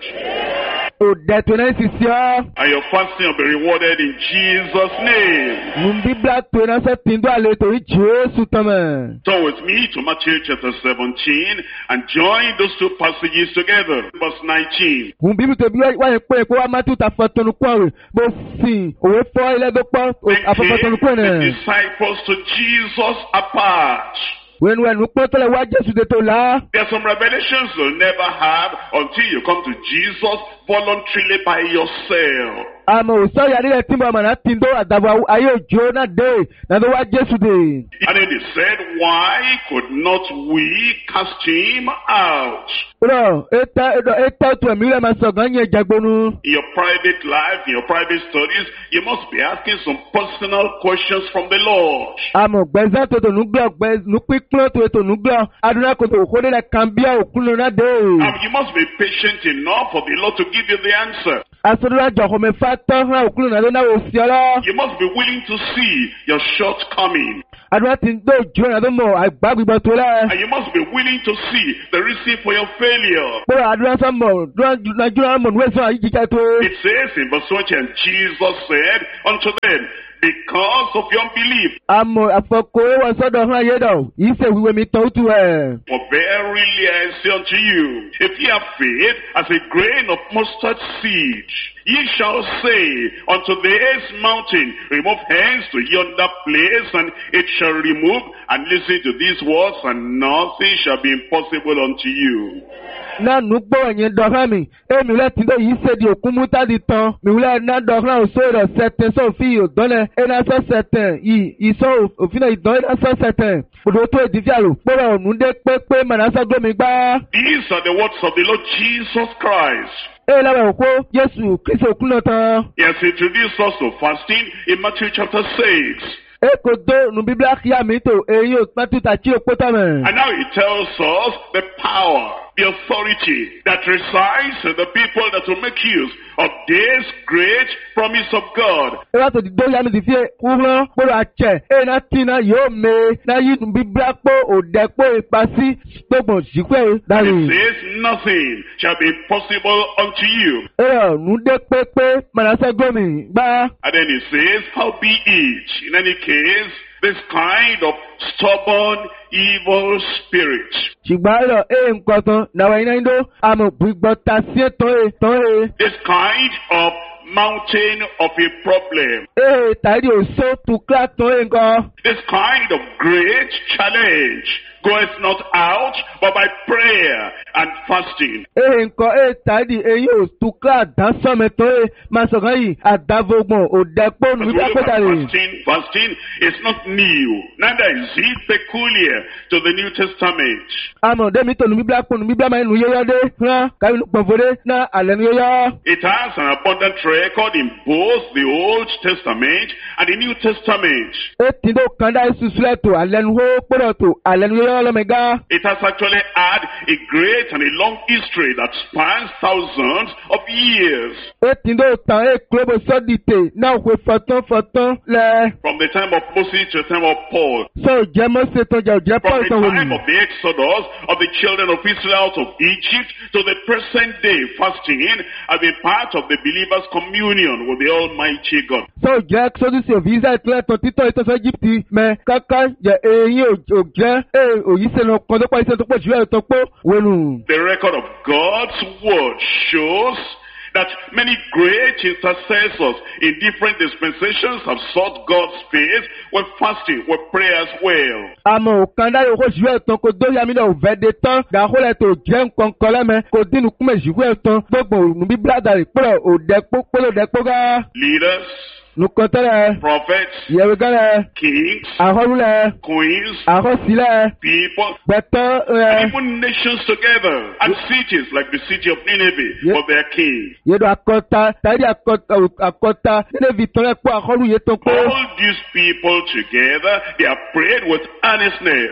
O detone sisia. And your fasting will be rewarded in Jesus' name. Mumbibla tue na se tindo ale to Jesu tame. Turn with me to Matthew chapter seventeen and join those two passages together. Verse nineteen. Mumbibu te biwa wa epe ko wa Matthew ta fotonu kwa bo sin owe fo ile do po afotonu kwa The ne. disciples to Jesus apart. When when we put the wa Jesu de to la. There are some revelations you'll never have until you come to Jesus voluntarily by yourself. Amo so ya ile timba mana tindo adava ayo Jonah de na do wa Jesu de. And then they said, why could not we cast him out? Bro, eta eta to mi le ma so ganye jagbonu. In your private life, in your private studies, you must be asking some personal questions from the Lord. Amo gbeza to to nugba gbe nupiklo to to nugba aduna ko to ko de la kambia okulo na de. And you must be patient enough for the Lord to give you the answer. Asodura jo me fata ha okulo na na o siala. You must be willing to see your shortcoming. Aduna tin do Jonah do mo agbagbo to la. And you must be willing to see the reason for your failure. Bro, aduna sa mo na Jonah mo we so ayi jika to. It says in verse twenty, and Jesus said unto them, because of your unbelief. Amo afoko e wa so do ha ye do. Ise wiwe mi to tu e. For verily I say unto you, if ye have faith as a grain of mustard seed, ye shall say unto this mountain, remove hence to yonder place, and it shall remove, and listen to these words, and nothing shall be impossible unto you. Na nugbo enye do ha mi. E mi le tindo yi se di okumuta di tan. Mi le na do ha o so do certain so fi o dole. E na so certain yi yi so ofina i don na so certain. Odo to edifialo. Poro nu de pepe manasa gbo mi gba. These are the words of the Lord Jesus Christ. E la wa ko Jesu Kristo okulo tan. He has introduced us to fasting in Matthew chapter six. E ko do nu Biblia kia mi to e yo Matthew ta chi opota me. And now he tells us the power, the authority that resides in the people that will make use of this great promise of God. E wa to di do ya mi di fie kuran poro ache. E na tina yo me na yi nu Biblia po o de po ipasi gbogbo jikwe And dari. it says nothing shall be impossible unto you. E nu de pepe manasa gbo mi gba. And then it says, how be it, in any case, this kind of stubborn, evil spirit. Ṣùgbọ́n ẹ̀rọ ẹ̀ ń kọ̀tàn náà iná ń dó àmọ̀ gbígbọ́ ta sí tán ẹ̀ tán ẹ̀. This kind of mountain of a problem. Ẹ̀ tàbí òṣó tukla tán ẹ̀ nǹkan. This kind of great challenge goeth not out but by prayer and fasting. Ẹ̀ nǹkan ẹ̀ tàbí èyí ò tukla dánsọ́mẹ̀ tán ẹ̀ máa sọ̀kan yìí àdàvọ̀gbọ̀n òdẹ́pọ̀ But níbi we look at àpẹta rẹ̀. fasting, fasting is not new, neither is it peculiar to the New Testament. Àmọ̀ dẹ́mi tó nu bíbélà pọ̀ nu bíbélà máa ń nu yẹ́yọ́ dé rán káyọ̀ nu pọ̀nfọ́dé náà àlẹ́ nu yẹ́yọ́. It has an abundant record in both the Old Testament and the New Testament. Ẹ̀ tí tó kàn dá isu sílẹ̀ tó àlẹ́ nu hó pọ̀rọ̀ tó àlẹ́ nu yẹ́yọ́ lọ́mẹ̀gá. It has actually had a great and a long history that spans thousands of years. Ẹ̀ tí tó tàn ẹ̀ kúrẹ́bù sọ́dìtè náà wò fọ̀tán fọ̀tán lẹ̀. From the time of Moses to the time of Paul. Sọ jẹ́ Mọ́sẹ̀ tó jẹ́ òjẹ́ From Paul the tó wò time ní. of the Exodus of the children of Israel out of Egypt to the present day, fasting has been part of the believer's communion with the Almighty God. Sọ jẹ́ Sọ́dúsì òfin Israẹ̀ tó lẹ́tọ̀ títọ́ ìtọ́sọ́ Íjíbítì mẹ́ káká jẹ́ eyín òjẹ́ òyìísẹ́ lọ kọ́ tó pọ̀ iṣẹ́ tó pọ̀ jù ẹ̀ tó pọ̀ wẹ̀nu. The record of God's word shows that many great intercessors in different dispensations have sought God's face with fasting, with prayer as well. Àmọ́ òkan dáyọ̀ kó jù ẹ̀ tán kó dóyà mí náà ò fẹ́ de tán dàkólẹ̀ tó jẹ́ nǹkan kan lẹ́mẹ̀ kó dínú kúmẹ̀ jù ẹ̀ tán gbogbo ònú bí bíládàrí pẹ̀lú òdẹ́pọ̀ pẹ̀lú òdẹ́pọ̀ gá. Leaders, Nukọ̀tẹ́lẹ̀, prophets, yẹ̀wégálẹ̀, kings, àhọ́rúlẹ̀, queens, àhọ́sílẹ̀, people, gbẹ̀tán and rẹ̀. even nations together, and cities like the city of Nineveh Yeah. for their king. Yedo akọta tàbí akọta akọta nínú ìtàn ẹ̀pọ̀ àkọlù yẹn tó pé. All these people together, they are prayed with earnestness.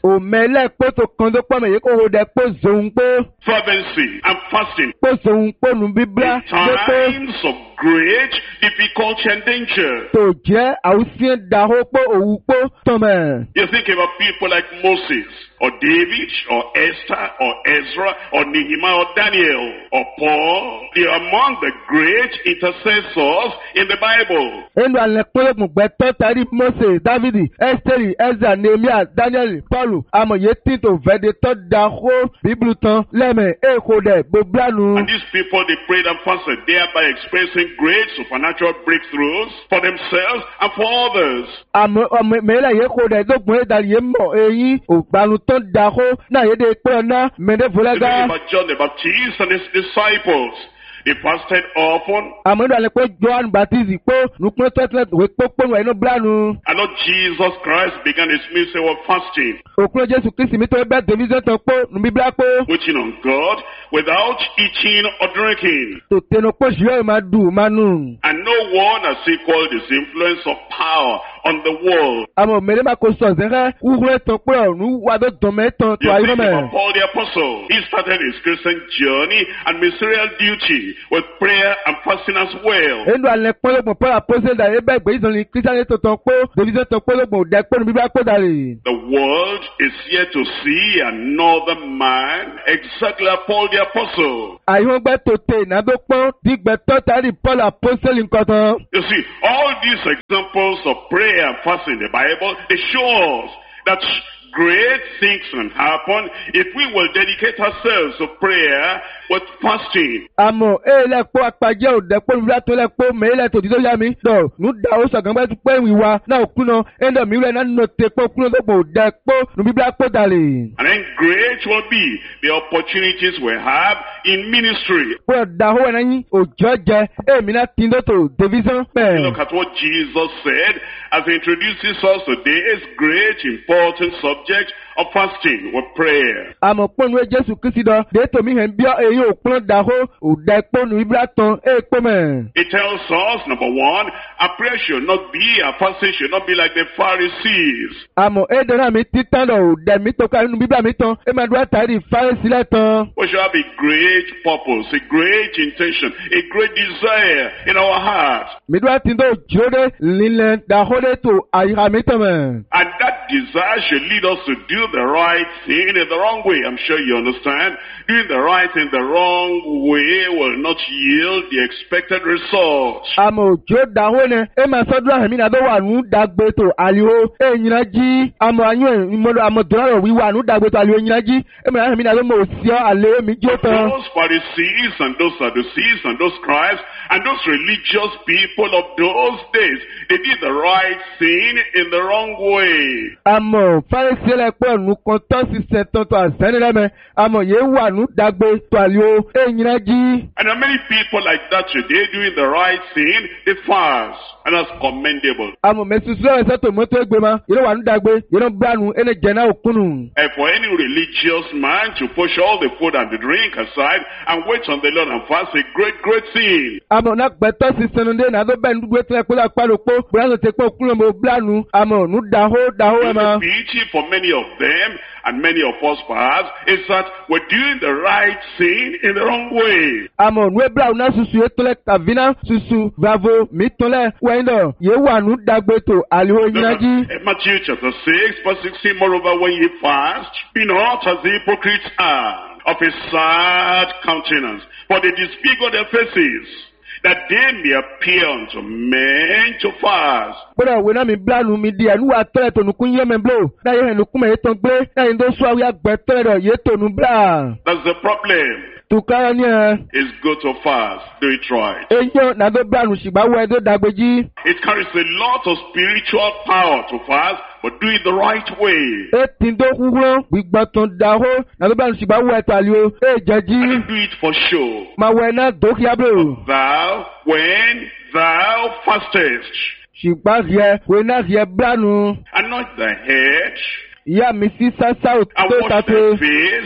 òmẹ́lẹ̀ pé tó kan tó pọ̀ mẹ́yẹ kó o dẹ̀ pé zòun pé. fervency and fasting. pé zòun pé nu bíbélà ló pé. Times of great difficulty and danger. tó jẹ́ àwùsíẹ̀ dàhó pé òwú pé tọ̀mẹ̀. You think about people like Moses, or David, or Esther, or Ezra, or Nehemiah, or Daniel, or Paul. They are among the great intercessors in the Bible. Enu alẹ́ pé gbẹ̀tọ́ tari Mose, Davidi, Esteri, Ezra, Nehemiah, Daniel, Paul, amòye títò vẹ́dẹ̀ tọ́ da hó bíbélù tán lẹ́mẹ̀ èkó dẹ̀ gbogbo. And these people, they prayed and fasted, thereby experiencing great supernatural breakthroughs for themselves and for others. Àmọ́ ọmọ mẹ́lẹ̀ yẹ kó dẹ̀ dógbòn ẹ̀dá yẹ mọ̀ eyín ògbàlù tán da hó náà yẹ dẹ̀ pé ọ̀nà mẹ́lẹ̀ The fúlẹ́gà. name of John the Baptist and his disciples. They fasted often. Àmọ́ ìdúrà lẹ pé John Baptist pé nùpẹ́ tẹ́tẹ́ wẹ́ pópónù ẹ̀nu bílánu. And Lord Jesus Christ began his ministry of fasting, Òkúrò Jésù Kristi mi tó ẹgbẹ́ division tán pé nù bíbélà pé. waiting on God without eating or drinking. Tòtẹ́nu pé ṣùgbọ́n máa dùn máa nù. And no one has equaled his influence of power on the world. Àmọ́ mẹ́lẹ́ máa kó sọ̀ zẹ́rẹ́ wúwúrẹ́ tán pé ọ̀run wà tó dọ̀mẹ́ tán tó You ayé think mẹ́. about Paul the Apostle. He started his Christian journey and ministerial duty with prayer and fasting as well. Enu alẹ́ pọ́lọ́gbọ̀n pọ́lọ́ àpọ́sẹ̀ dàrí ẹgbẹ́ ìgbé ìsọ̀nì kírísítánì tó tán pé division tán pọ́lọ́gbọ̀n dẹ́ pé níbi bá pọ̀ dàrí. The world is yet to see another man exactly like Paul the Apostle. Àyíwọ́n gbẹ́ tó tẹ ìnádó pọ́n dígbẹ́ tó tàrí pọ́lọ́ àpọ́sẹ̀ nǹkan tán. You see, all these examples of prayer and fasting in the Bible, they show us that great things can happen if we will dedicate ourselves to prayer with fasting. Àmọ́ èyí lẹ kpọ́ akpadjẹ́ òdẹ kpọ́ nbílá tó lẹ kpọ́ mẹ́yìí lẹ tó dídó yá mi dọ̀ nù da ó sọ̀gán bẹ́ẹ̀ tó pẹ́ ìwà náà kúnà ẹ̀ńdọ̀ mi wúlẹ̀ náà nù tẹ kpọ́ kúnà tó gbò dẹ kpọ́ nù bíbélà kpọ́ dàlẹ̀. And then great will be the opportunities we have in ministry. Pọ̀ da hó ẹ̀ náà yín òjò jẹ èmi náà tí ń dọ́tò division pẹ̀. Look at what Jesus said as he introduces us today. Is great important subject of fasting with prayer. Àmọ́ pọ́nù ẹ Jésù Kristi dọ̀ dé tòmí hẹ̀ ń bí èyí ò kúnà da hó òdẹ kpọ́ nù bíbélà tán ẹ̀ kpọ́ mẹ́. It tells us, number one, our prayer should not be, our fasting should not be like the Pharisees. Àmọ́ ẹ̀ dọ̀nà mi títàn lọ òdẹ mi tó ká nínú bíbélà mi tán ẹ̀ máa dúró àtàrí Fárísì tán. We should have a great purpose, a great intention, a great desire in our hearts. Mi dúró àti ndó jòdè lílẹ̀ dàhódé tó àyíká mi tán mẹ́. And that desire should lead us to do the right thing in the wrong way. I'm sure you understand. Doing the right thing the wrong way will not yield the expected results. Àmọ́ òjò dàhó ni ẹ máa sọ́dún àmì náà tó wà nù dàgbé tó àlìhó ẹ nyina jí àmọ́ àyùn ìmọ̀lọ́ àmọ́ dùnárọ̀ wíwà nù dàgbé tó àlìhó nyina jí ẹ máa àmì náà tó mọ̀ òsì ọ́ àlẹ́ mi jó tán. Those Pharisees and those Sadducees and those scribes and those religious people of those days, they did the right thing in the wrong way. Àmọ́ Fárísì lẹ pọ̀ nù kan tó ṣiṣẹ́ tán tó àṣẹ́ni lẹ́mẹ̀ àmọ́ yẹ wà nù dàgbé tó àlìhó ẹ nyina jí. And there are many people like that today doing the right thing. They fast, and that's commendable. Àmọ́ mẹ́sùsù lọ́wọ́ ẹ̀sẹ̀ tó mọ́tò ẹgbẹ́ ma yẹ́n wà nù dàgbé yẹ́n bílánu ẹ̀nẹ̀ jẹ́ náà òkúnnù. And for any religious man to push all the food and the drink aside and wait on the Lord and fast, a great, great thing. Àmọ́ náà gbẹ̀tọ́ sí sẹ́nudé náà tó bẹ́ẹ̀ nùdúgbò tí wọ́n pẹ́ lápárò pé bùrọ̀ tó pé òkúnnù mọ́ bílánu àmọ́ nù dàhó dàhó ẹ̀ ma. The beauty for many of them and many of us perhaps is that we're doing the right thing in the wrong way. Àmọ́ nù ebílánu náà susu yẹ tọ́lẹ̀ kàvínà susu bravo mi tọ́lẹ̀ wẹ́ndọ̀ yẹ wà nù dàgbé tó àlìhó yínájí. In Matthew chapter six, verse sixteen, moreover, when ye fast, be not as the hypocrites are, of a sad countenance, for they disfigure their faces, that they may appear unto men to fast. Bọ́dọ̀ ìwé náà mi bílánu mi di ẹ̀nu wa tọ́lẹ̀ tó nukun yẹ́ mi bló. Náà yẹ ẹ̀nukun mẹ̀ yẹ tán gbé. Náà yẹn tó sọ àwọn àgbẹ̀ tọ́lẹ̀ dọ̀ yẹ tó nu bílá. That's the problem. Tukara ni ẹ. It's good to fast. Do it right. Eyín náà tó bílánu ṣùgbọ́n wọ ẹ tó dàgbé jí. It carries a lot of spiritual power to fast, but do it the right way. E ti ń tó kúkúrọ́ gbígbọ́ tó ń dàhó. Náà tó bílánu ṣùgbọ́n wọ ẹ tó àlìo. E jẹ jí. And do it for show. Màá wọ ẹ náà dókì abúlé. Thou, when thou fastest, Ṣùgbọ́n yẹ wọ náà yẹ bílánu. anoint thy head, Ìyá mi sí sásá and tó wash tàtó. thy face,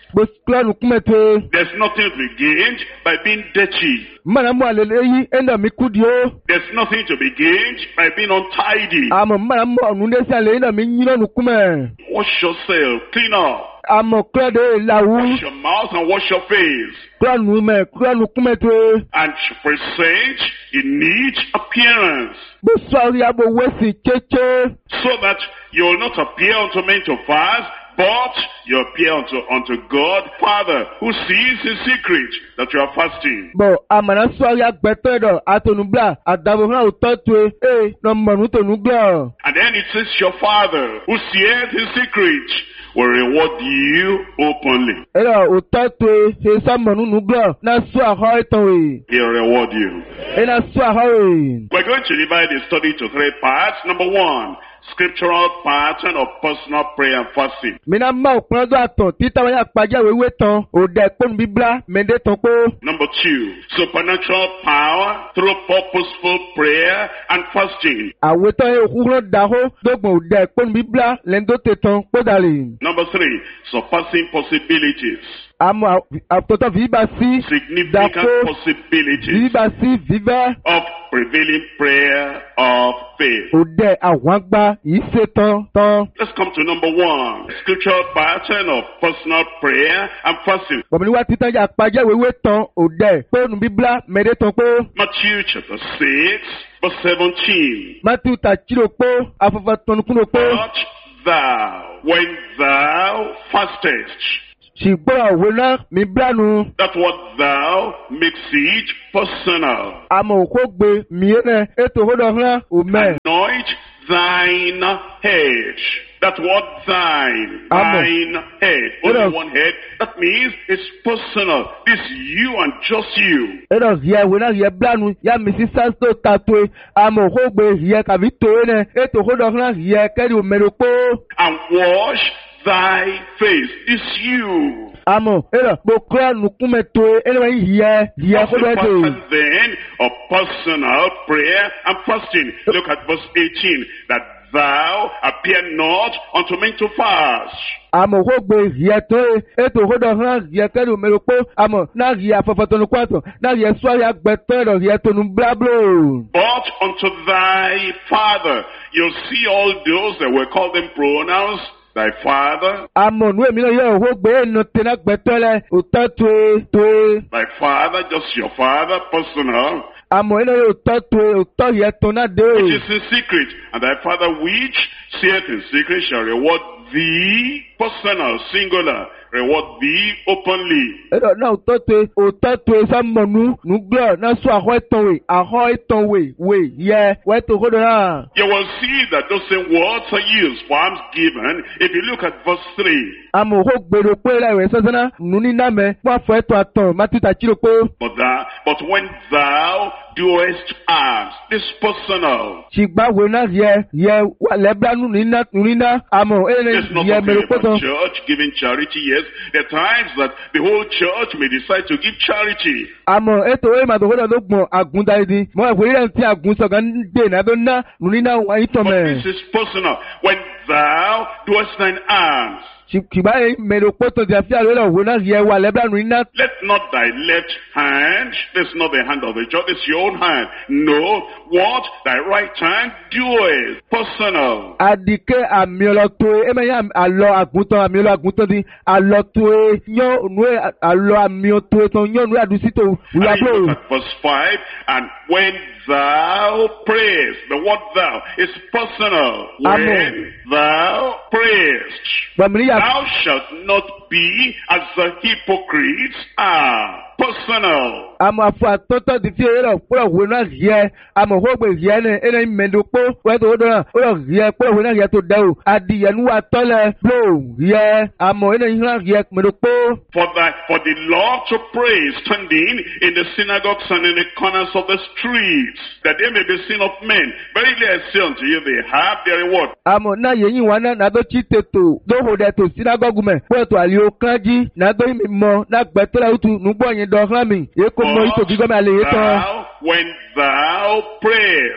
bo kura nukume to. There's nothing to be gained by being dirty. Mana mo alele yi enda mi kudio. There's nothing to be gained by being untidy. Amo mana mo onunde si ale enda mi nyino nukume. Wash yourself, clean up. Amo kura de lawu. Wash your mouth and wash your face. Kura nume kura nukume to. And present a neat appearance. Bo swari abo wesi cheche. So that you will not appear unto men to fast, but you appear unto, unto God, Father, who sees in secret that you are fasting. Bo amana swari agbeto edo atonubla adabo na utotwe eh no manu tonugla. And then it says your Father, who seeth in secret, will reward you openly. Edo utotwe he sa manu nugla na swa ho etonwe. He'll reward you. E na swa ho. We're going to divide the study to three parts. Number one, scriptural pattern of personal prayer and fasting. Mina ma okun do aton tita wa paja wewe tan o de pon bibla mende ton po. Number two, supernatural power through purposeful prayer and fasting. Awe tan e okun da ho dogbon o de pon bibla lendo te ton po dale. Number three, surpassing possibilities. Amo apoto viva si significant possibilities viva si viva of prevailing prayer of faith. O de awagba ise ton ton. Let's come to number one, scriptural pattern of personal prayer and fasting. Bọ̀mí wá títàn yà pàjẹ́ wéwé tán ò dẹ̀ pé nu bíbélà mẹ́rẹ́ tán pé. Matthew chapter six verse seventeen. Matthew tàchírò pé afẹ́fẹ́ tọ́nukúnò pé. But thou, when thou fastest, ṣùgbọ́n òwe náà mi blánu. that what thou makes it personal. Àmọ̀ òkú gbé mìíràn ètò òhòdò hàn òmẹ́. Anoint thine head. That what thine, Amen. thine head, only Yes. one head. That means it's personal. It's you and just you. Ẹ̀rọ yẹ ìwé náà yẹ blánu yá mi sí sáńtò tàtó ẹ̀. Àmọ̀ òkú gbé yẹ kàbí tó ẹ̀ náà ètò òhòdò hàn yẹ kẹ́rì òmẹ́rò pé. And wash thy face. It's you. Àmọ̀ ẹ̀rọ mo kọ́ nùkúmẹ̀ tó ẹ̀ ẹ̀rọ yẹ yẹ What's kó the bẹ́ẹ̀ tó. pattern then of personal prayer and fasting? Look at verse eighteen. That thou appear not unto men to fast. Àmọ̀ òkú gbé yẹ tó ẹ̀ ètò òhòdò hàn yẹ kẹ́rì òmẹ́rò pé. Àmọ̀ náà yẹ afẹ́fẹ́ tó nu kwàtọ̀ náà yẹ sọ́ọ̀rì àgbẹ̀tọ́ ẹ̀rọ yẹ tó nu bláblò. But unto thy father, you'll see all those that will call them pronouns. Thy father, Àmọ̀ nù èmi náà yẹ òhó gbé ẹnu tẹ̀lé gbẹ̀tọ́ lẹ òtọ́ tó e tó e. thy father, just your father, personal, Àmọ̀ ẹ̀nà yóò tọ́ tó e òtọ́ yẹ tó náà dé which e. is in secret, and thy father which seeth in secret shall reward thee, personal, singular, reward thee openly. Ẹ̀rọ náà òtọ́ tó e òtọ́ tó e sámọ̀nù nùgbọ́ náà sọ àhọ́ ẹ̀tàn wè àhọ́ ẹ̀tàn wè wè yẹ wẹ́ tó kó dọ̀ náà. You will see that those same words are used for alms given if you look at verse three. Àmọ̀ òhó gbèrò pé láìwẹ̀ sọ́sọ́nà nù ní nàmẹ́ wọ́n àfọ̀ ẹ̀tàn àtàn mátútà chírò pé. But that, but when thou doest alms, this personal. Ṣìgbàwé náà yẹ yẹ wà lẹ́bíánù nínà nínà àmọ̀ ẹ̀rẹ́ It's not yẹ talking mẹ́rọ pé tán. about church giving charity, yes. There are times that the whole church may decide to give charity. Àmọ̀ ètò ẹ̀ màtò kódà ló gbọ̀n àgùn dáadé. Mọ̀ ẹ̀kọ́ yẹn ti àgùn sọ̀gán dé nàdó ná nùní náà wà ìtọ̀ But mẹ́. this is personal. When thou doest thine alms, Ṣìgbà yẹn mẹ́rọ pé tó ti àfi àlọ́ ìlọ̀ òwe náà yẹ wà lẹ́bíánù nínà. let not thy left hand, this is not the hand of the church, it's your own hand. No, what thy right hand doeth, personal. Àdìkẹ́ àmì ọlọ́tọ̀ ẹ̀ ẹ̀mẹ̀ yẹn àlọ́ àgùntàn àmì ọlọ́ àgùntàn di àlọ́tọ̀ ẹ̀ yán ònú ẹ̀ àlọ́ àmì ọ̀tọ̀ ẹ̀ tán yán ònú ẹ̀ àdúsítò And wúlò you look at verse five, and when thou prayest, the word thou is personal. When Amen. thou prayest, Bàmílì yà thou shalt not be as the hypocrites are. Personal. àmọ̀ àfọ àtọ́tọ́ di fi ẹ̀rọ kúrò wò náà yẹ àmọ̀ hógbè yẹ ní ẹ̀rọ mẹ́ndòkó wẹ́tò ó dọ̀nà ó yọ yẹ kúrò wò náà yẹ tó dẹ́ o adìyẹ nu wa tọ́lẹ̀ bló yẹ àmọ̀ ẹ̀rọ yìí náà yẹ mẹ́ndòkó. For the, for the Lord to pray standing in the synagogues and in the corners of the streets, that they may be seen of men. Verily I say unto you, they have their reward. Àmọ̀ náà yẹ yín wọn náà nàdó tí tètò dóhùn dẹ̀ tó sínágọ́gù mẹ́ pẹ̀tù àlẹ́ òkànjí nàdó yìí mọ̀ nàgbẹ́tọ́lá òtún nùgbọ́ yẹn dọ̀ọ́kàn mi èkó mọ ìtò gígọ́ mi àlẹ́ yẹn tán. Thou, when thou prayest,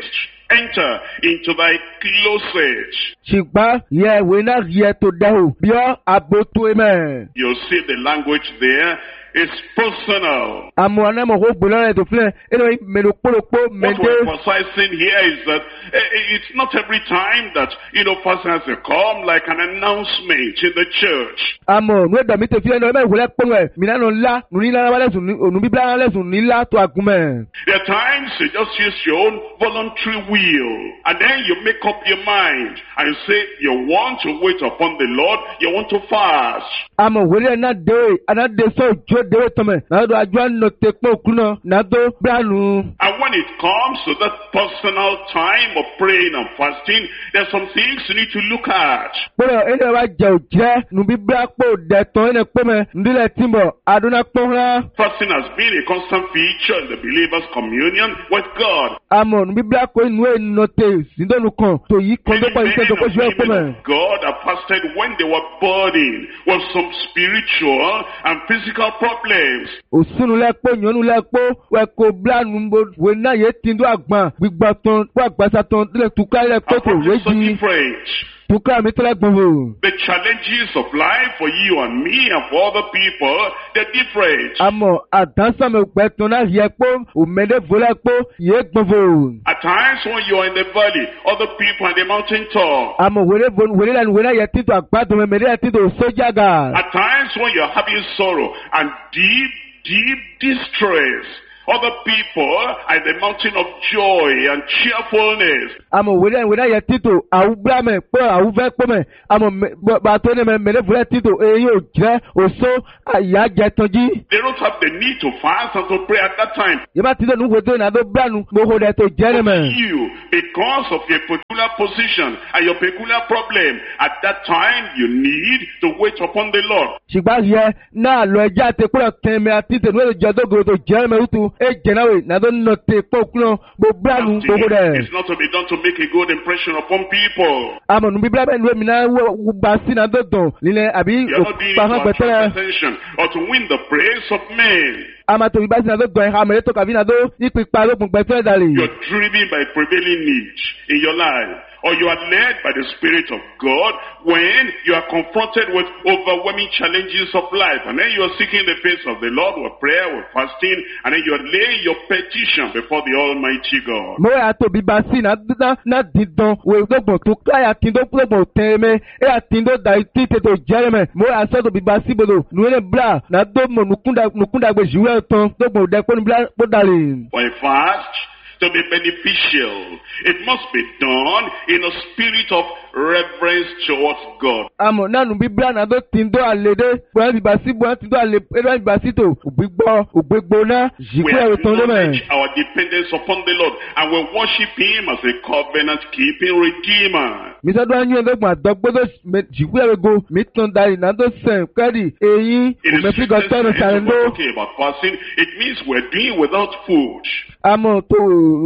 enter into thy closet. ṣùgbọ́n yẹ ìwé náà yẹ tó dẹ́hùn bí ọ́ àbótó ẹ̀mẹ́. You see the language there is personal. àmọ́ anamọ̀ kó gbóná rẹ̀ tó filẹ̀ ẹ̀rọ mẹ́lò kpólókpó What mẹ́ndé. we're emphasizing here is that eh, it's not every time that, you know, pastor has to come like an announcement in the church. àmọ́ nu ẹ̀dọ̀ mi tẹ̀ filẹ̀ ní ọ̀rẹ́ ìwòlẹ́ kpọ́nwẹ̀ mìíràn nù ńlá nù ní ńlá lẹ́sùn ònú bíbélà lẹ́sùn ní ńlá tó àgùnmẹ̀. There are times you just use your own voluntary will, and then you make up your mind and you say you want to wait upon the Lord, you want to fast. àmọ́ wòlé náà dé àná dé sọ òjò dé tọmẹ náà tó àjọ àná tẹ pé òkú náà náà tó bíranù. And when it comes to that personal time of praying and fasting, there's some things you need to look at. kpọ́dọ̀ ẹni wàá jẹ òjẹ́ nu bíbélà kpọ́ dẹ̀ tán ẹni kpọ́mẹ ndílẹ̀ tìǹbọ̀ àdúrà kpọ́nrán. Fasting has been a constant feature in the believer's communion with God. àmọ́ nu bíbélà kọ́ inú ẹ̀ nọ tẹ síndọ́nù kan tó yí kan tó pọ̀ ìṣẹ́ tó kọ́ ṣùgbọ́n kpọ́mẹ. God have fasted when they were burdened with some spiritual and physical problems. òsùnù lẹ́kpọ́ nyɔnu lẹ́kpọ́ wẹ́kọ̀ bíranù bó wẹ́ náà yẹ tìǹdó àgbà gbígbà tán kó àgbàsá tán tó lẹ̀ tuká lẹ́kpọ́ tó Approaches are wéjì different. tuká mi tó lẹ́ gbọ̀n fò. The challenges of life for you and me and for other people, they're different. àmọ́ àdánsánmi gbẹ̀tàn náà yẹ kpọ́ òmẹ́dẹ́ fọlẹ́ kpọ́ yẹ gbọ̀n fò. At times when you're in the valley, other people on the mountain top. àmọ́ wẹ́rẹ́ fọ wẹ́rẹ́ lẹ́nu wẹ́rẹ́ yẹ títọ́ àgbàdo mẹ́mẹ́dẹ́ yẹ títọ́ sójà gà. At times when you're having sorrow and deep, deep distress, other people are in the mountain of joy and cheerfulness. àmọ́ wẹ́rẹ́ wẹ́rẹ́ yẹ títọ́ àwùgbàmẹ̀ kpọ́ àwùfẹ́ kpọ́mẹ̀ àmọ́ bàtọ́ ní mẹ́mẹ́dẹ́ fọlẹ́ títọ́ èyí ò jẹ́ òso àyájẹ tọ́jú. They don't have the need to fast and to pray at that time. yẹ bá títọ́ nuhu tó nàdó bíranù gbogbo dẹ̀ tó jẹ́ ní mẹ́. You, because of your peculiar position and your peculiar problem, at that time you need to wait upon the Lord. ṣùgbọ́n yẹ náà lọ ẹja àti kúrò kẹ́mẹ́ àti tẹ̀lé wẹ́rẹ́ jọ dógoro tó jẹ́ mẹ́ wútu ẹ jẹ̀náwé nàdó nọ tẹ̀ kpọ́ kúrò gbogbo bíranù gbogbo dẹ̀. It's not to be done to make a good impression upon people. àmọ́ nu bíbélà bẹ́ẹ̀ ni wẹ́mi náà wọ́ gba sí nàdó dùn nílẹ̀ àbí You're not doing it òkpàkàn to attract gbẹ̀tẹ́rẹ́. attention or to win the praise of men. àmọ́ tóbi bá sí nàdó dùn ẹ̀ àmọ́ ètò kàbí nàdó ìpìpà lókun gbẹ̀tẹ́rẹ́ dàlí. You're driven by prevailing need in your life, or you are led by the Spirit of God when you are confronted with overwhelming challenges of life, and then you are seeking the face of the Lord with prayer, with fasting, and then you are laying your petition before the Almighty God. mo yà tóbi bá sí nàdó dídán wò gbọ̀gbọ̀n tó káyà tí tó gbọ̀gbọ̀n tẹ́mẹ́ ẹ̀ yà tí tó dà tí tètè jẹ́rẹ̀mẹ̀ mo yà sọ́ tóbi bá sí bolo nùwẹ́lẹ̀ bla nàdó mọ̀ nùkúndàgbé jùwẹ́ tán gbọ̀gbọ̀n dẹ́kọ́ ní bó dàlí. For a fast to be beneficial, it must be done in a spirit of reverence towards God. àmọ́ nánu bíbélà nàdó tí tó àlédè bọ́lá ti bá sí bọ́lá ti tó àlè ẹ̀rọ ti bá sí tó ògbégbọ́ ògbégbóná We jìkú ẹ̀rọ tán lọ́mẹ̀. acknowledge our dependence upon the Lord, and we worship Him as a covenant-keeping Redeemer. misadu anyi ẹgbẹgbọn àdọgbọdọ jìkú ẹ̀rọ go mi tán darí nàdó sẹ̀n kẹ́rì èyí It is òmẹ́fígọ́ tọ́nu when sàrẹ́ndó. we're talking about fasting, it means we're doing without food. àmọ́ tó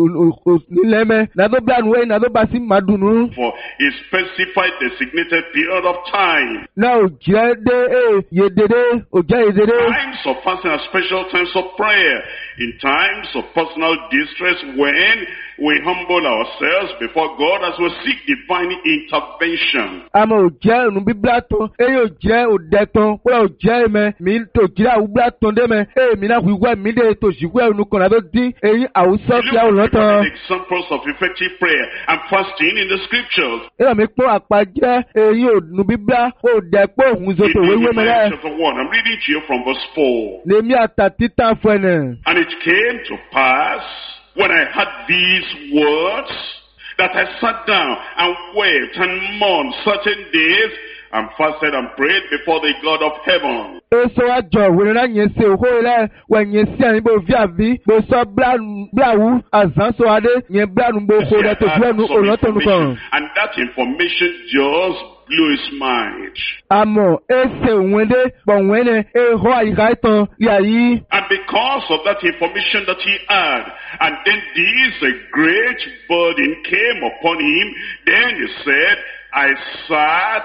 nílẹ̀ mẹ́ nàdó bílànù wẹ̀ nàdó bá sí màdùnú. For a specified designated period of time. náà ò jẹ́ dé ẹ̀ yédèdè ò jẹ́ yédèdè. Times of fasting are special times of prayer. In times of personal distress, when we humble ourselves before God as we seek divine intervention. àmọ́ ò jẹ́ ònú bíbélà tán èyí ò jẹ́ òdẹ tán kódà ò jẹ́ ẹ̀mẹ́ mi tó jìrà àwùbílà tán dé mẹ́ èyí mi náà wíwẹ́ mi dé tó jìkú ẹ̀rọ kan náà tó dín èyí àwùsọ kí àwòrán Look tán. at the examples of effective prayer and fasting in the scriptures. èyí mi pọ́n àpàjẹ́ èyí ònú bíbélà òdẹ pé òun zòtò In wéwé mẹ́rẹ́. Nehemiah chapter one, I'm reading to you from verse four. lèmi àtà títà fún ẹ̀nẹ̀. And it came to pass, when I heard these words, that I sat down and wept and mourned certain days, and fasted and prayed before the God of heaven. Eso àjọ wèrè náà yẹn ṣe òkú rẹ̀ wẹ̀ yẹn sí àyìn bó fi àbí bó sọ bíláwù àzánsọ adé yẹn bíláwù bó kó rẹ̀ tó fi ẹnu òrùn tó nù kàn. And that information just blew his mind. Àmọ́ ẹsẹ̀ òun dé pọ̀ wọ́n ní ehó àyíká ìtàn yà yí. And because of that information that he had, and then this a great burden came upon him, then he said, I sat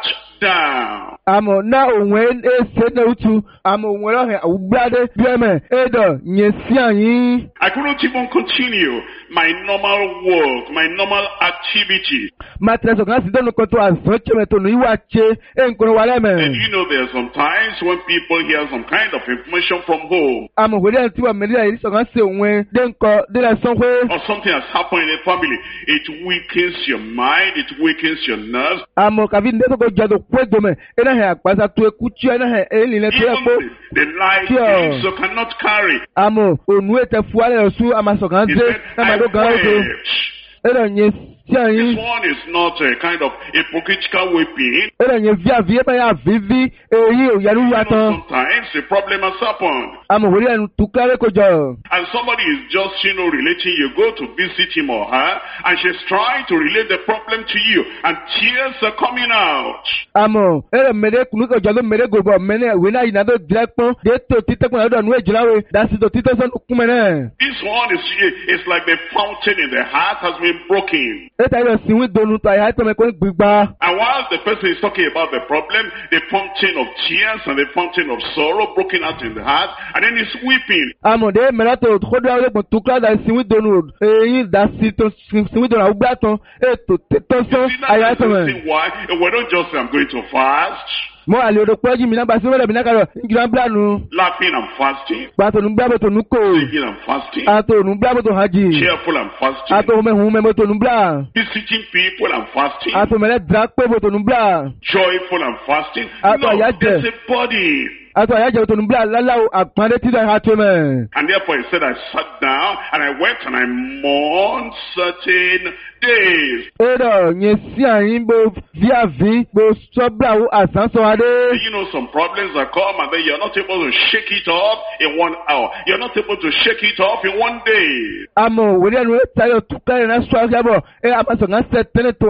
down. Amo na onwe ese na utu amo onwe lo he ubrade bieme edo nyesi anyi. I couldn't even continue my normal work, my normal activity. Matreso kan sido no konto azonche meto no iwache enkono wale And me. you know there are some times when people hear some kind of information from home, Amo wele anti wa media iri so kan se onwe denko de la sonwe. or something has happened in a family, it weakens your mind, it weakens your nerves. Amo kavi ndeto ko jado kwedo me ena he akpasa tu ekuchi ena he eli le tu epo. Even the, the light Sure. things you cannot carry. Amo onu ete fuale osu amaso kan He se said, na I ma do gan o. wept. Edo nyesi This anyi. one is not a kind of hypocritical weeping. Edo nye via vie pa ya vivi eyi o yaru You know, watan. sometimes a problem has happened. Amo wele anu tukare ko jo. And somebody is just, you know, relating. You go to visit him or her, and she's trying to relate the problem to you, and tears are coming out. Amo ere mere kunu ko jalo mere gobo mene we na ina do direkpon de to titekun do anu ejirawe dasi to titoson kumene. This one is, it's like the fountain in the heart has been broken. Eta iro sinwi donu to ya to me ko gbigba. And while the person is talking about the problem, the fountain of tears and the fountain of sorrow broken out in the heart, and then he's weeping. Amo de mera to khodo ale bon tukla da sinwi donu eyin dasi to sinwi donu ugba ton e to titoson See, aya that's to the me. reason why we don't just say, I'm going to fast, Mo ale odo poji mi na ba sinwi bi na karo ngira blanu. laughing and fasting, Ba to nu bla bo to nu ko. singing and fasting, Ato nu bla bo to haji. cheerful and fasting, Ato me hu me bo to nu bla. visiting people and fasting, Ato me le drakpe bo to nu bla. joyful and fasting. Ah, No, yeah, there's yeah. a body. Ato ya je to nu bla lala apande ti da ha to me. And therefore he said, I sat down and I wept and I mourned certain days. Edo nyesi ayin bo via vi bo sobra wo asanso ade. You know, some problems that come and then you're not able to shake it off in one hour. You're not able to shake it off in one day. Amo wele anu tayo tukare na swa yabo e amaso na setene to